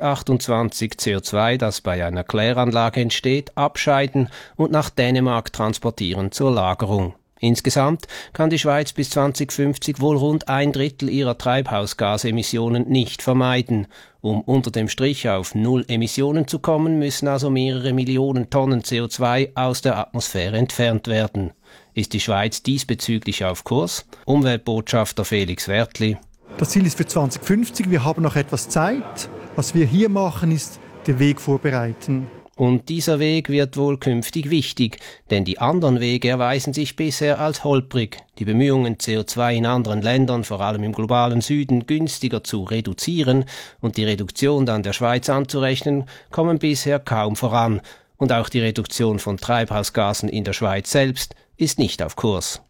2028 CO2, das bei einer Kläranlage entsteht, abscheiden und nach Dänemark transportieren zur Lagerung. Insgesamt kann die Schweiz bis 2050 wohl rund 1/3 ihrer Treibhausgasemissionen nicht vermeiden. Um unter dem Strich auf 0 Emissionen zu kommen, müssen also mehrere Millionen Tonnen CO2 aus der Atmosphäre entfernt werden. Ist die Schweiz diesbezüglich auf Kurs? Umweltbotschafter Felix Wertli. Das Ziel ist für 2050. Wir haben noch etwas Zeit. Was wir hier machen, ist den Weg vorbereiten. Und dieser Weg wird wohl künftig wichtig, denn die anderen Wege erweisen sich bisher als holprig. Die Bemühungen, CO2 in anderen Ländern, vor allem im globalen Süden, günstiger zu reduzieren und die Reduktion dann der Schweiz anzurechnen, kommen bisher kaum voran. Und auch die Reduktion von Treibhausgasen in der Schweiz selbst ist nicht auf Kurs.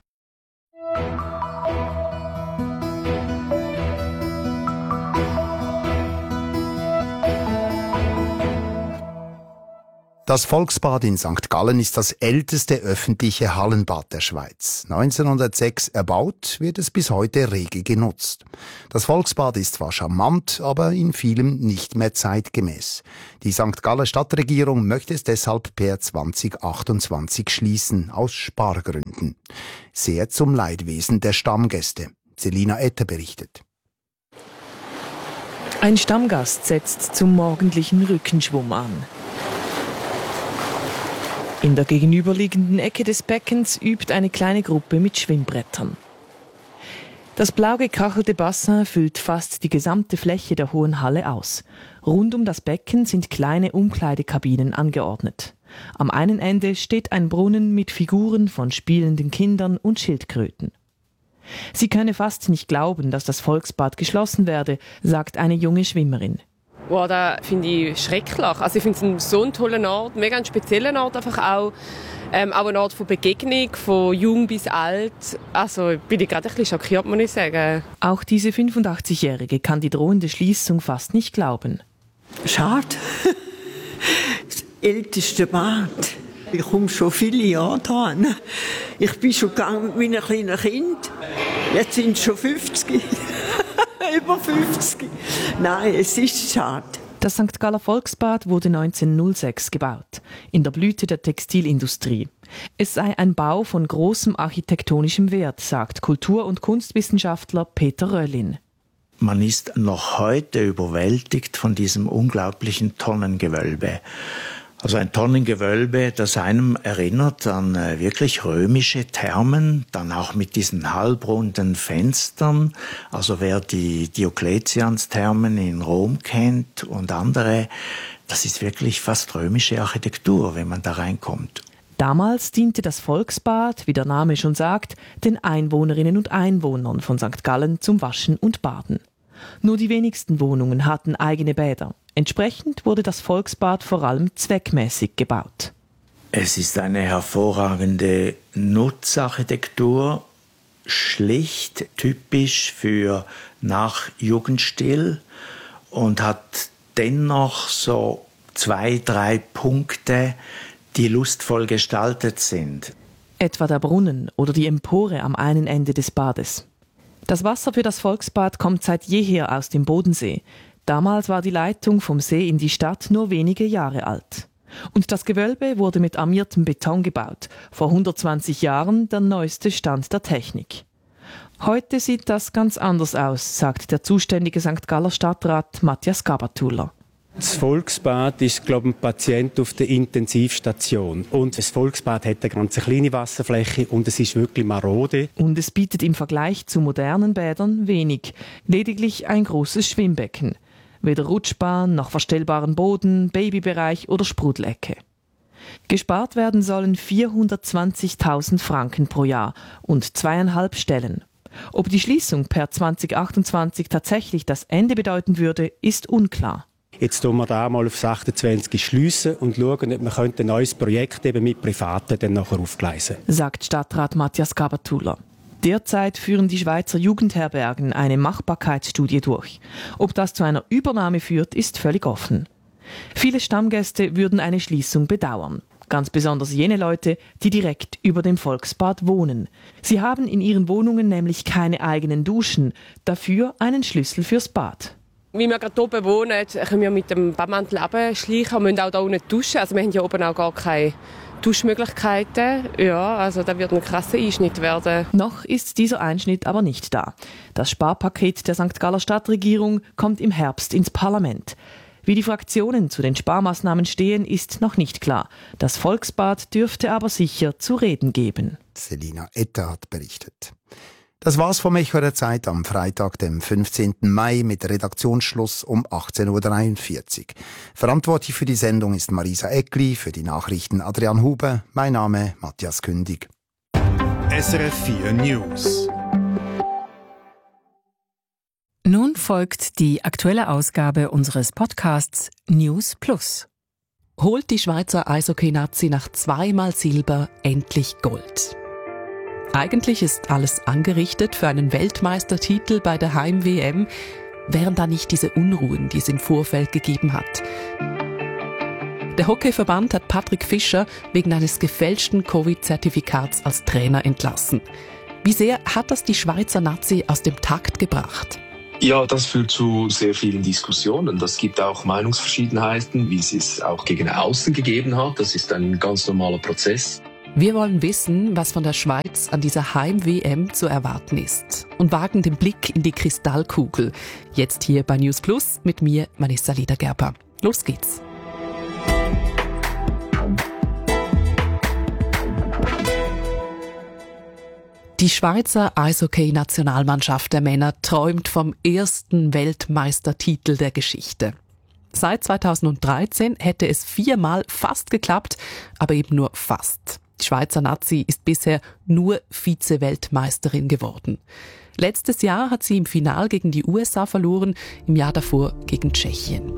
Das Volksbad in St. Gallen ist das älteste öffentliche Hallenbad der Schweiz. 1906 erbaut, wird es bis heute rege genutzt. Das Volksbad ist zwar charmant, aber in vielem nicht mehr zeitgemäß. Die St. Galler Stadtregierung möchte es deshalb per 2028 schließen, aus Spargründen. Sehr zum Leidwesen der Stammgäste. Selina Etter berichtet. Ein Stammgast setzt zum morgendlichen Rückenschwumm an. In der gegenüberliegenden Ecke des Beckens übt eine kleine Gruppe mit Schwimmbrettern. Das blau gekachelte Bassin füllt fast die gesamte Fläche der Hohen Halle aus. Rund um das Becken sind kleine Umkleidekabinen angeordnet. Am einen Ende steht ein Brunnen mit Figuren von spielenden Kindern und Schildkröten. Sie könne fast nicht glauben, dass das Volksbad geschlossen werde, sagt eine junge Schwimmerin. Wow, das finde ich schrecklich. Also ich finde es so einen tollen Ort, mega einen speziellen Ort einfach auch. Auch ein Ort von Begegnung, von jung bis alt. Also bin ich gerade ein bisschen schockiert, muss ich sagen. Auch diese 85-Jährige kann die drohende Schließung fast nicht glauben. Schade. Das älteste Bad. Ich komme schon viele Jahre dran. Ich bin schon gegangen mit meinem kleinen Kind. Jetzt sind es schon 50. Über 50. Nein, es ist schade. Das St. Galler Volksbad wurde 1906 gebaut, in der Blüte der Textilindustrie. Es sei ein Bau von großem architektonischem Wert, sagt Kultur- und Kunstwissenschaftler Peter Röllin. Man ist noch heute überwältigt von diesem unglaublichen Tonnengewölbe. Also ein Tonnengewölbe, das einem erinnert an wirklich römische Thermen, dann auch mit diesen halbrunden Fenstern. Also wer die Diokletians-Thermen in Rom kennt und andere, das ist wirklich fast römische Architektur, wenn man da reinkommt. Damals diente das Volksbad, wie der Name schon sagt, den Einwohnerinnen und Einwohnern von St. Gallen zum Waschen und Baden. Nur die wenigsten Wohnungen hatten eigene Bäder. Entsprechend wurde das Volksbad vor allem zweckmäßig gebaut. Es ist eine hervorragende Nutzarchitektur, schlicht, typisch für Nachjugendstil und hat dennoch so 2, 3 Punkte, die lustvoll gestaltet sind. Etwa der Brunnen oder die Empore am einen Ende des Bades. Das Wasser für das Volksbad kommt seit jeher aus dem Bodensee. Damals war die Leitung vom See in die Stadt nur wenige Jahre alt. Und das Gewölbe wurde mit armiertem Beton gebaut. Vor 120 Jahren der neueste Stand der Technik. Heute sieht das ganz anders aus, sagt der zuständige St. Galler Stadtrat Matthias Gabatuller. Das Volksbad ist, glaube ich, ein Patient auf der Intensivstation. Und das Volksbad hat eine ganz kleine Wasserfläche und es ist wirklich marode. Und es bietet im Vergleich zu modernen Bädern wenig. Lediglich ein großes Schwimmbecken. Weder Rutschbahn noch verstellbaren Boden, Babybereich oder Sprudelecke. Gespart werden sollen 420.000 Franken pro Jahr und 2,5 Stellen. Ob die Schließung per 2028 tatsächlich das Ende bedeuten würde, ist unklar. Jetzt tun wir da mal aufs 28 schliessen und schauen, ob wir ein neues Projekt eben mit Privaten dann nachher aufgleisen, sagt Stadtrat Matthias Gabatuller. Derzeit führen die Schweizer Jugendherbergen eine Machbarkeitsstudie durch. Ob das zu einer Übernahme führt, ist völlig offen. Viele Stammgäste würden eine Schließung bedauern. Ganz besonders jene Leute, die direkt über dem Volksbad wohnen. Sie haben in ihren Wohnungen nämlich keine eigenen Duschen, dafür einen Schlüssel fürs Bad. Wie wir gerade oben wohnen, können wir mit dem Badmantel runterschleichen und müssen auch da unten duschen. Also wir haben hier oben auch gar keine Duschmöglichkeiten. Ja, also da wird ein krasser Einschnitt werden. Noch ist dieser Einschnitt aber nicht da. Das Sparpaket der St. Galler Stadtregierung kommt im Herbst ins Parlament. Wie die Fraktionen zu den Sparmaßnahmen stehen, ist noch nicht klar. Das Volksbad dürfte aber sicher zu reden geben. Selina Etter hat berichtet. Das war's vom Echo der Zeit am Freitag, dem 15. Mai mit Redaktionsschluss um 18.43 Uhr. Verantwortlich für die Sendung ist Marisa Eckli, für die Nachrichten Adrian Huber. Mein Name Matthias Kündig. SRF 4 News. Nun folgt die aktuelle Ausgabe unseres Podcasts News Plus. Holt die Schweizer Eishockey-Nazi nach 2-mal Silber endlich Gold? Eigentlich ist alles angerichtet für einen Weltmeistertitel bei der Heim-WM, wären da nicht diese Unruhen, die es im Vorfeld gegeben hat. Der Hockeyverband hat Patrick Fischer wegen eines gefälschten Covid-Zertifikats als Trainer entlassen. Wie sehr hat das die Schweizer Nazi aus dem Takt gebracht? Ja, das führt zu sehr vielen Diskussionen. Das gibt auch Meinungsverschiedenheiten, wie es es auch gegen außen gegeben hat. Das ist ein ganz normaler Prozess. Wir wollen wissen, was von der Schweiz an dieser Heim-WM zu erwarten ist und wagen den Blick in die Kristallkugel. Jetzt hier bei News Plus mit mir, Vanessa Liedergerber. Los geht's! Die Schweizer Eishockey-Nationalmannschaft der Männer träumt vom ersten Weltmeistertitel der Geschichte. Seit 2013 hätte es 4-mal fast geklappt, aber eben nur fast. Die Schweizer Nazi ist bisher nur Vize-Weltmeisterin geworden. Letztes Jahr hat sie im Finale gegen die USA verloren, im Jahr davor gegen Tschechien.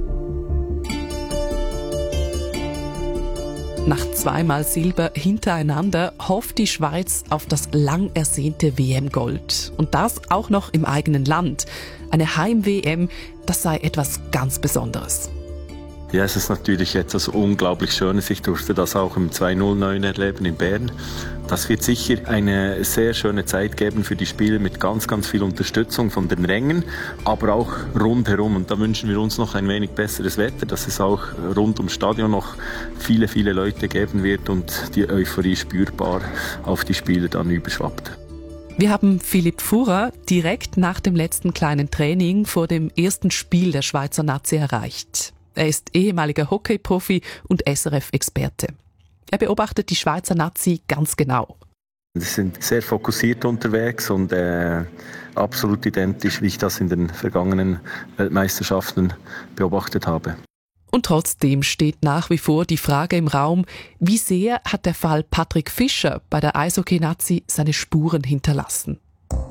Nach 2-mal Silber hintereinander hofft die Schweiz auf das lang ersehnte WM-Gold. Und das auch noch im eigenen Land. Eine Heim-WM, das sei etwas ganz Besonderes. Ja, es ist natürlich etwas unglaublich Schönes. Ich durfte das auch im 209 erleben in Bern. Das wird sicher eine sehr schöne Zeit geben für die Spieler mit ganz, ganz viel Unterstützung von den Rängen, aber auch rundherum. Und da wünschen wir uns noch ein wenig besseres Wetter, dass es auch rund ums Stadion noch viele, viele Leute geben wird und die Euphorie spürbar auf die Spieler dann überschwappt. Wir haben Philipp Furrer direkt nach dem letzten kleinen Training vor dem ersten Spiel der Schweizer Nazi erreicht. Er ist ehemaliger Hockeyprofi und SRF-Experte. Er beobachtet die Schweizer Nazi ganz genau. Sie sind sehr fokussiert unterwegs und absolut identisch, wie ich das in den vergangenen Weltmeisterschaften beobachtet habe. Und trotzdem steht nach wie vor die Frage im Raum, wie sehr hat der Fall Patrick Fischer bei der Eishockey-Nazi seine Spuren hinterlassen?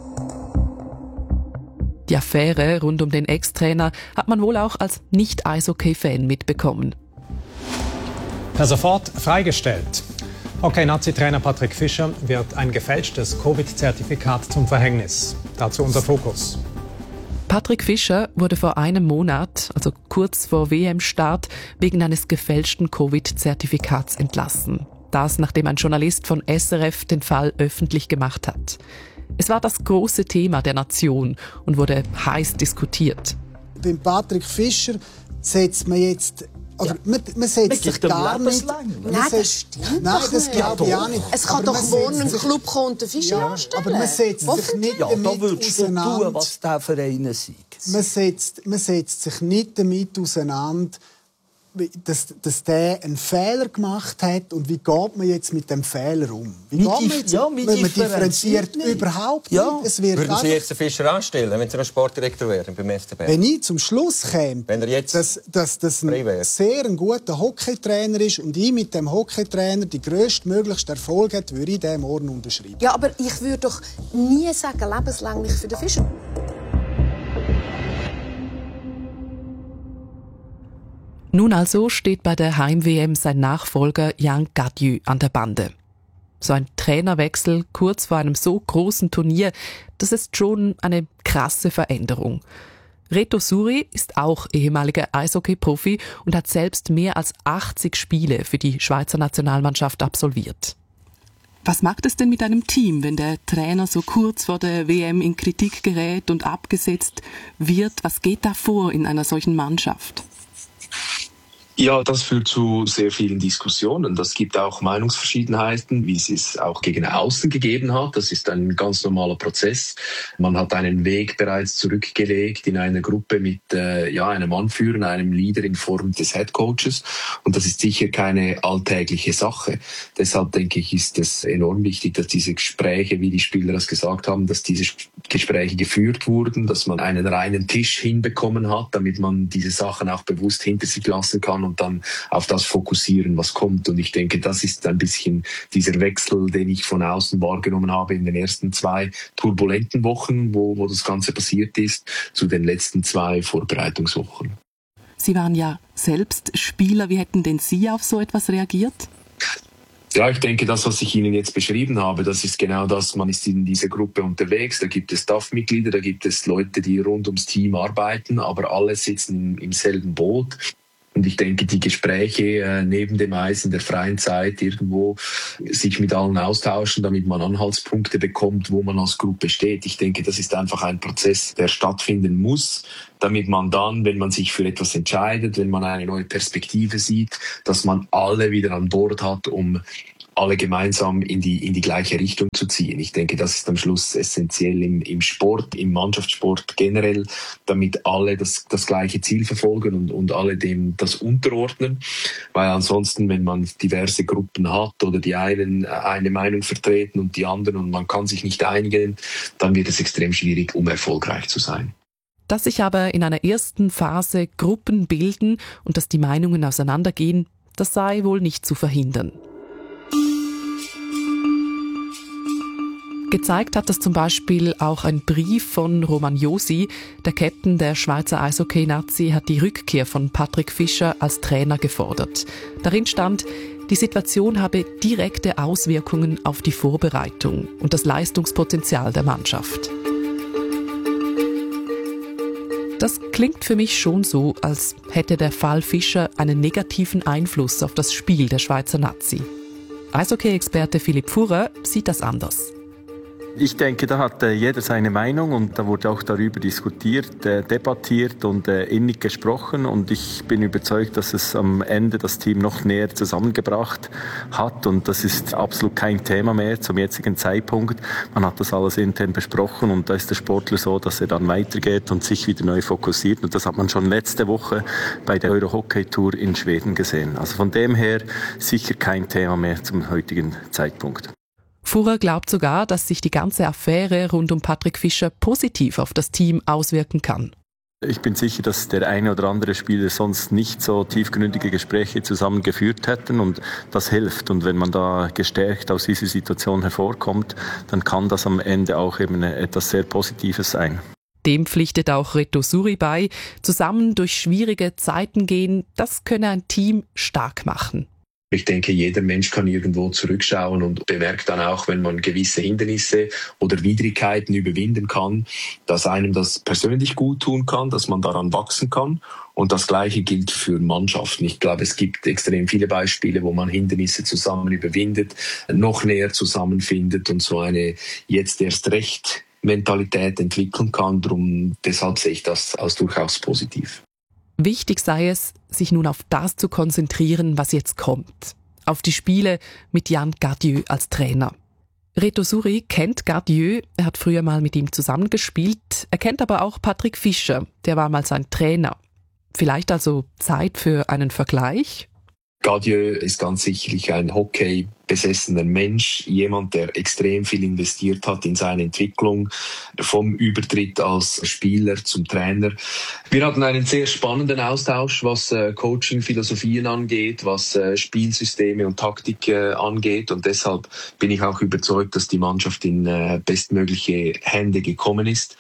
Die Affäre rund um den Ex-Trainer hat man wohl auch als Nicht-Eishockey-Fan mitbekommen. Per sofort freigestellt. Hockey-Nazi-Trainer Patrick Fischer wird ein gefälschtes Covid-Zertifikat zum Verhängnis. Dazu unser Fokus. Patrick Fischer wurde vor einem Monat, also kurz vor WM-Start, wegen eines gefälschten Covid-Zertifikats entlassen. Das, nachdem ein Journalist von SRF den Fall öffentlich gemacht hat. Es war das große Thema der Nation und wurde heiß diskutiert. Beim Patrick Fischer setzt man jetzt... Oder man setzt sich gar nicht... Nein, das stimmt. Nein, das glaube ich auch nicht. Es kann doch wohnen ein Club kommen und den Fischer anstellen. Aber man setzt sich nicht damit auseinander... Tun, was der Vereine sind. Man setzt sich nicht damit auseinander, dass der einen Fehler gemacht hat und wie geht man jetzt mit dem Fehler um? Wie geht man jetzt? Man differenziert überhaupt nicht. Es wird würden Sie jetzt den Fischer anstellen, wenn Sie noch Sportdirektor wären beim SCB? Wenn ich zum Schluss käme, dass das ein sehr guter Hockeytrainer ist und ich mit dem Hockeytrainer die grösstmöglichsten Erfolg hat, würde ich den morgen unterschreiben. Ja, aber ich würde doch nie sagen, lebenslänglich für den Fischer. Nun also steht bei der Heim-WM sein Nachfolger Jan Gadieu an der Bande. So ein Trainerwechsel kurz vor einem so großen Turnier, das ist schon eine krasse Veränderung. Reto Suri ist auch ehemaliger Eishockey-Profi und hat selbst mehr als 80 Spiele für die Schweizer Nationalmannschaft absolviert. Was macht es denn mit einem Team, wenn der Trainer so kurz vor der WM in Kritik gerät und abgesetzt wird? Was geht da vor in einer solchen Mannschaft? Ja, das führt zu sehr vielen Diskussionen. Das gibt auch Meinungsverschiedenheiten, wie es es auch gegen außen gegeben hat. Das ist ein ganz normaler Prozess. Man hat einen Weg bereits zurückgelegt in einer Gruppe mit einem Anführer, einem Leader in Form des Headcoaches. Und das ist sicher keine alltägliche Sache. Deshalb denke ich, ist es enorm wichtig, dass diese Gespräche, wie die Spieler das gesagt haben, dass diese Gespräche geführt wurden, dass man einen reinen Tisch hinbekommen hat, damit man diese Sachen auch bewusst hinter sich lassen kann und dann auf das fokussieren, was kommt. Und ich denke, das ist ein bisschen dieser Wechsel, den ich von außen wahrgenommen habe in den ersten 2 turbulenten Wochen, wo das Ganze passiert ist, zu den letzten 2 Vorbereitungswochen. Sie waren ja selbst Spieler. Wie hätten denn Sie auf so etwas reagiert? Ja, ich denke, das, was ich Ihnen jetzt beschrieben habe, das ist genau das. Man ist in dieser Gruppe unterwegs, da gibt es Staffmitglieder, da gibt es Leute, die rund ums Team arbeiten, aber alle sitzen im selben Boot. Und ich denke, die Gespräche neben dem Eis in der freien Zeit irgendwo sich mit allen austauschen, damit man Anhaltspunkte bekommt, wo man als Gruppe steht. Ich denke, das ist einfach ein Prozess, der stattfinden muss, damit man dann, wenn man sich für etwas entscheidet, wenn man eine neue Perspektive sieht, dass man alle wieder an Bord hat, um alle gemeinsam in die gleiche Richtung zu ziehen. Ich denke, das ist am Schluss essentiell im Sport, im Mannschaftssport generell, damit alle das gleiche Ziel verfolgen und alle dem das unterordnen. Weil ansonsten, wenn man diverse Gruppen hat oder die einen eine Meinung vertreten und die anderen und man kann sich nicht einigen, dann wird es extrem schwierig, um erfolgreich zu sein. Dass sich aber in einer ersten Phase Gruppen bilden und dass die Meinungen auseinandergehen, das sei wohl nicht zu verhindern. Gezeigt hat das zum Beispiel auch ein Brief von Roman Josi. Der Captain der Schweizer Eishockey-Nazi hat die Rückkehr von Patrick Fischer als Trainer gefordert. Darin stand, die Situation habe direkte Auswirkungen auf die Vorbereitung und das Leistungspotenzial der Mannschaft. Das klingt für mich schon so, als hätte der Fall Fischer einen negativen Einfluss auf das Spiel der Schweizer Nazi. Eishockey-Experte Philipp Furrer sieht das anders. Ich denke, da hat jeder seine Meinung und da wurde auch darüber diskutiert, debattiert und innig gesprochen und ich bin überzeugt, dass es am Ende das Team noch näher zusammengebracht hat und das ist absolut kein Thema mehr zum jetzigen Zeitpunkt. Man hat das alles intern besprochen und da ist der Sportler so, dass er dann weitergeht und sich wieder neu fokussiert und das hat man schon letzte Woche bei der Euro-Hockey-Tour in Schweden gesehen. Also von dem her sicher kein Thema mehr zum heutigen Zeitpunkt. Furrer glaubt sogar, dass sich die ganze Affäre rund um Patrick Fischer positiv auf das Team auswirken kann. Ich bin sicher, dass der eine oder andere Spieler sonst nicht so tiefgründige Gespräche zusammengeführt hätten und das hilft. Und wenn man da gestärkt aus dieser Situation hervorkommt, dann kann das am Ende auch eben etwas sehr Positives sein. Dem pflichtet auch Reto Suri bei. Zusammen durch schwierige Zeiten gehen, das könne ein Team stark machen. Ich denke, jeder Mensch kann irgendwo zurückschauen und bemerkt dann auch, wenn man gewisse Hindernisse oder Widrigkeiten überwinden kann, dass einem das persönlich gut tun kann, dass man daran wachsen kann. Und das Gleiche gilt für Mannschaften. Ich glaube, es gibt extrem viele Beispiele, wo man Hindernisse zusammen überwindet, noch näher zusammenfindet und so eine jetzt erst recht Mentalität entwickeln kann. Deshalb sehe ich das als durchaus positiv. Wichtig sei es, sich nun auf das zu konzentrieren, was jetzt kommt. Auf die Spiele mit Yann Gadieu als Trainer. Reto Suri kennt Gadieu, er hat früher mal mit ihm zusammengespielt. Er kennt aber auch Patrick Fischer, der war mal sein Trainer. Vielleicht also Zeit für einen Vergleich? Gadieu ist ganz sicherlich ein Hockey-besessener Mensch, jemand, der extrem viel investiert hat in seine Entwicklung, vom Übertritt als Spieler zum Trainer. Wir hatten einen sehr spannenden Austausch, was Coaching-Philosophien angeht, was Spielsysteme und Taktik angeht und deshalb bin ich auch überzeugt, dass die Mannschaft in bestmögliche Hände gekommen ist.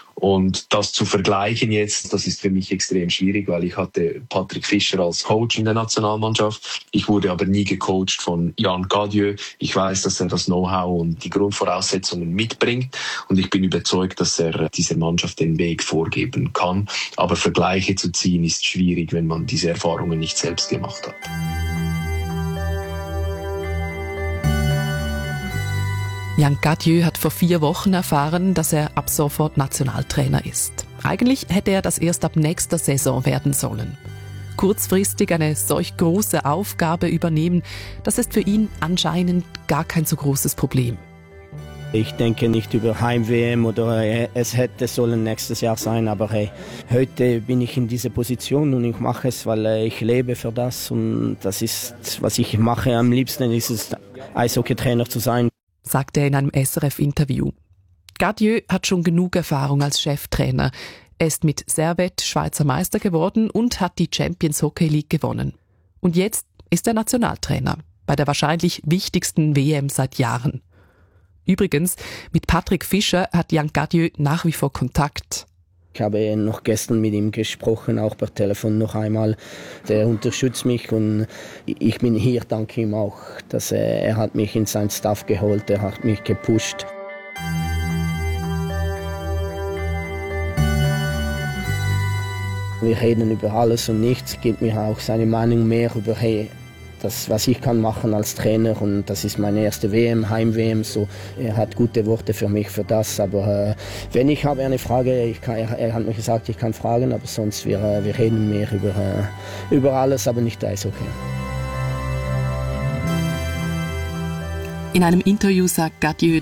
Und das zu vergleichen jetzt, das ist für mich extrem schwierig, weil ich hatte Patrick Fischer als Coach in der Nationalmannschaft. Ich wurde aber nie gecoacht von Yann Gadieu. Ich weiß, dass er das Know-how und die Grundvoraussetzungen mitbringt. Und ich bin überzeugt, dass er dieser Mannschaft den Weg vorgeben kann. Aber Vergleiche zu ziehen ist schwierig, wenn man diese Erfahrungen nicht selbst gemacht hat. Yann Gadieu hat vor 4 Wochen erfahren, dass er ab sofort Nationaltrainer ist. Eigentlich hätte er das erst ab nächster Saison werden sollen. Kurzfristig eine solch große Aufgabe übernehmen, das ist für ihn anscheinend gar kein so großes Problem. Ich denke nicht über Heim-WM oder es hätte sollen nächstes Jahr sein, aber hey, heute bin ich in dieser Position und ich mache es, weil ich lebe für das und das ist, was ich mache. Am liebsten ist es, Eishockeytrainer zu sein, sagte er in einem SRF-Interview. Gadieu hat schon genug Erfahrung als Cheftrainer. Er ist mit Servette Schweizer Meister geworden und hat die Champions Hockey League gewonnen. Und jetzt ist er Nationaltrainer bei der wahrscheinlich wichtigsten WM seit Jahren. Übrigens, mit Patrick Fischer hat Yann Gadieu nach wie vor Kontakt. Ich habe noch gestern mit ihm gesprochen, auch per Telefon noch einmal. Der unterstützt mich und ich bin hier, danke ihm auch, dass er hat mich in seinen Staff geholt, er hat mich gepusht. Wir reden über alles und nichts, gibt mir auch seine Meinung mehr über das, was ich kann machen als Trainer und das ist meine erste WM, Heim-WM, so. Er hat gute Worte für mich für das, aber wenn ich habe eine Frage, er hat mir gesagt, ich kann fragen, aber sonst wir reden mehr über alles, aber nicht Eishockey. In einem Interview sagt Gadieu,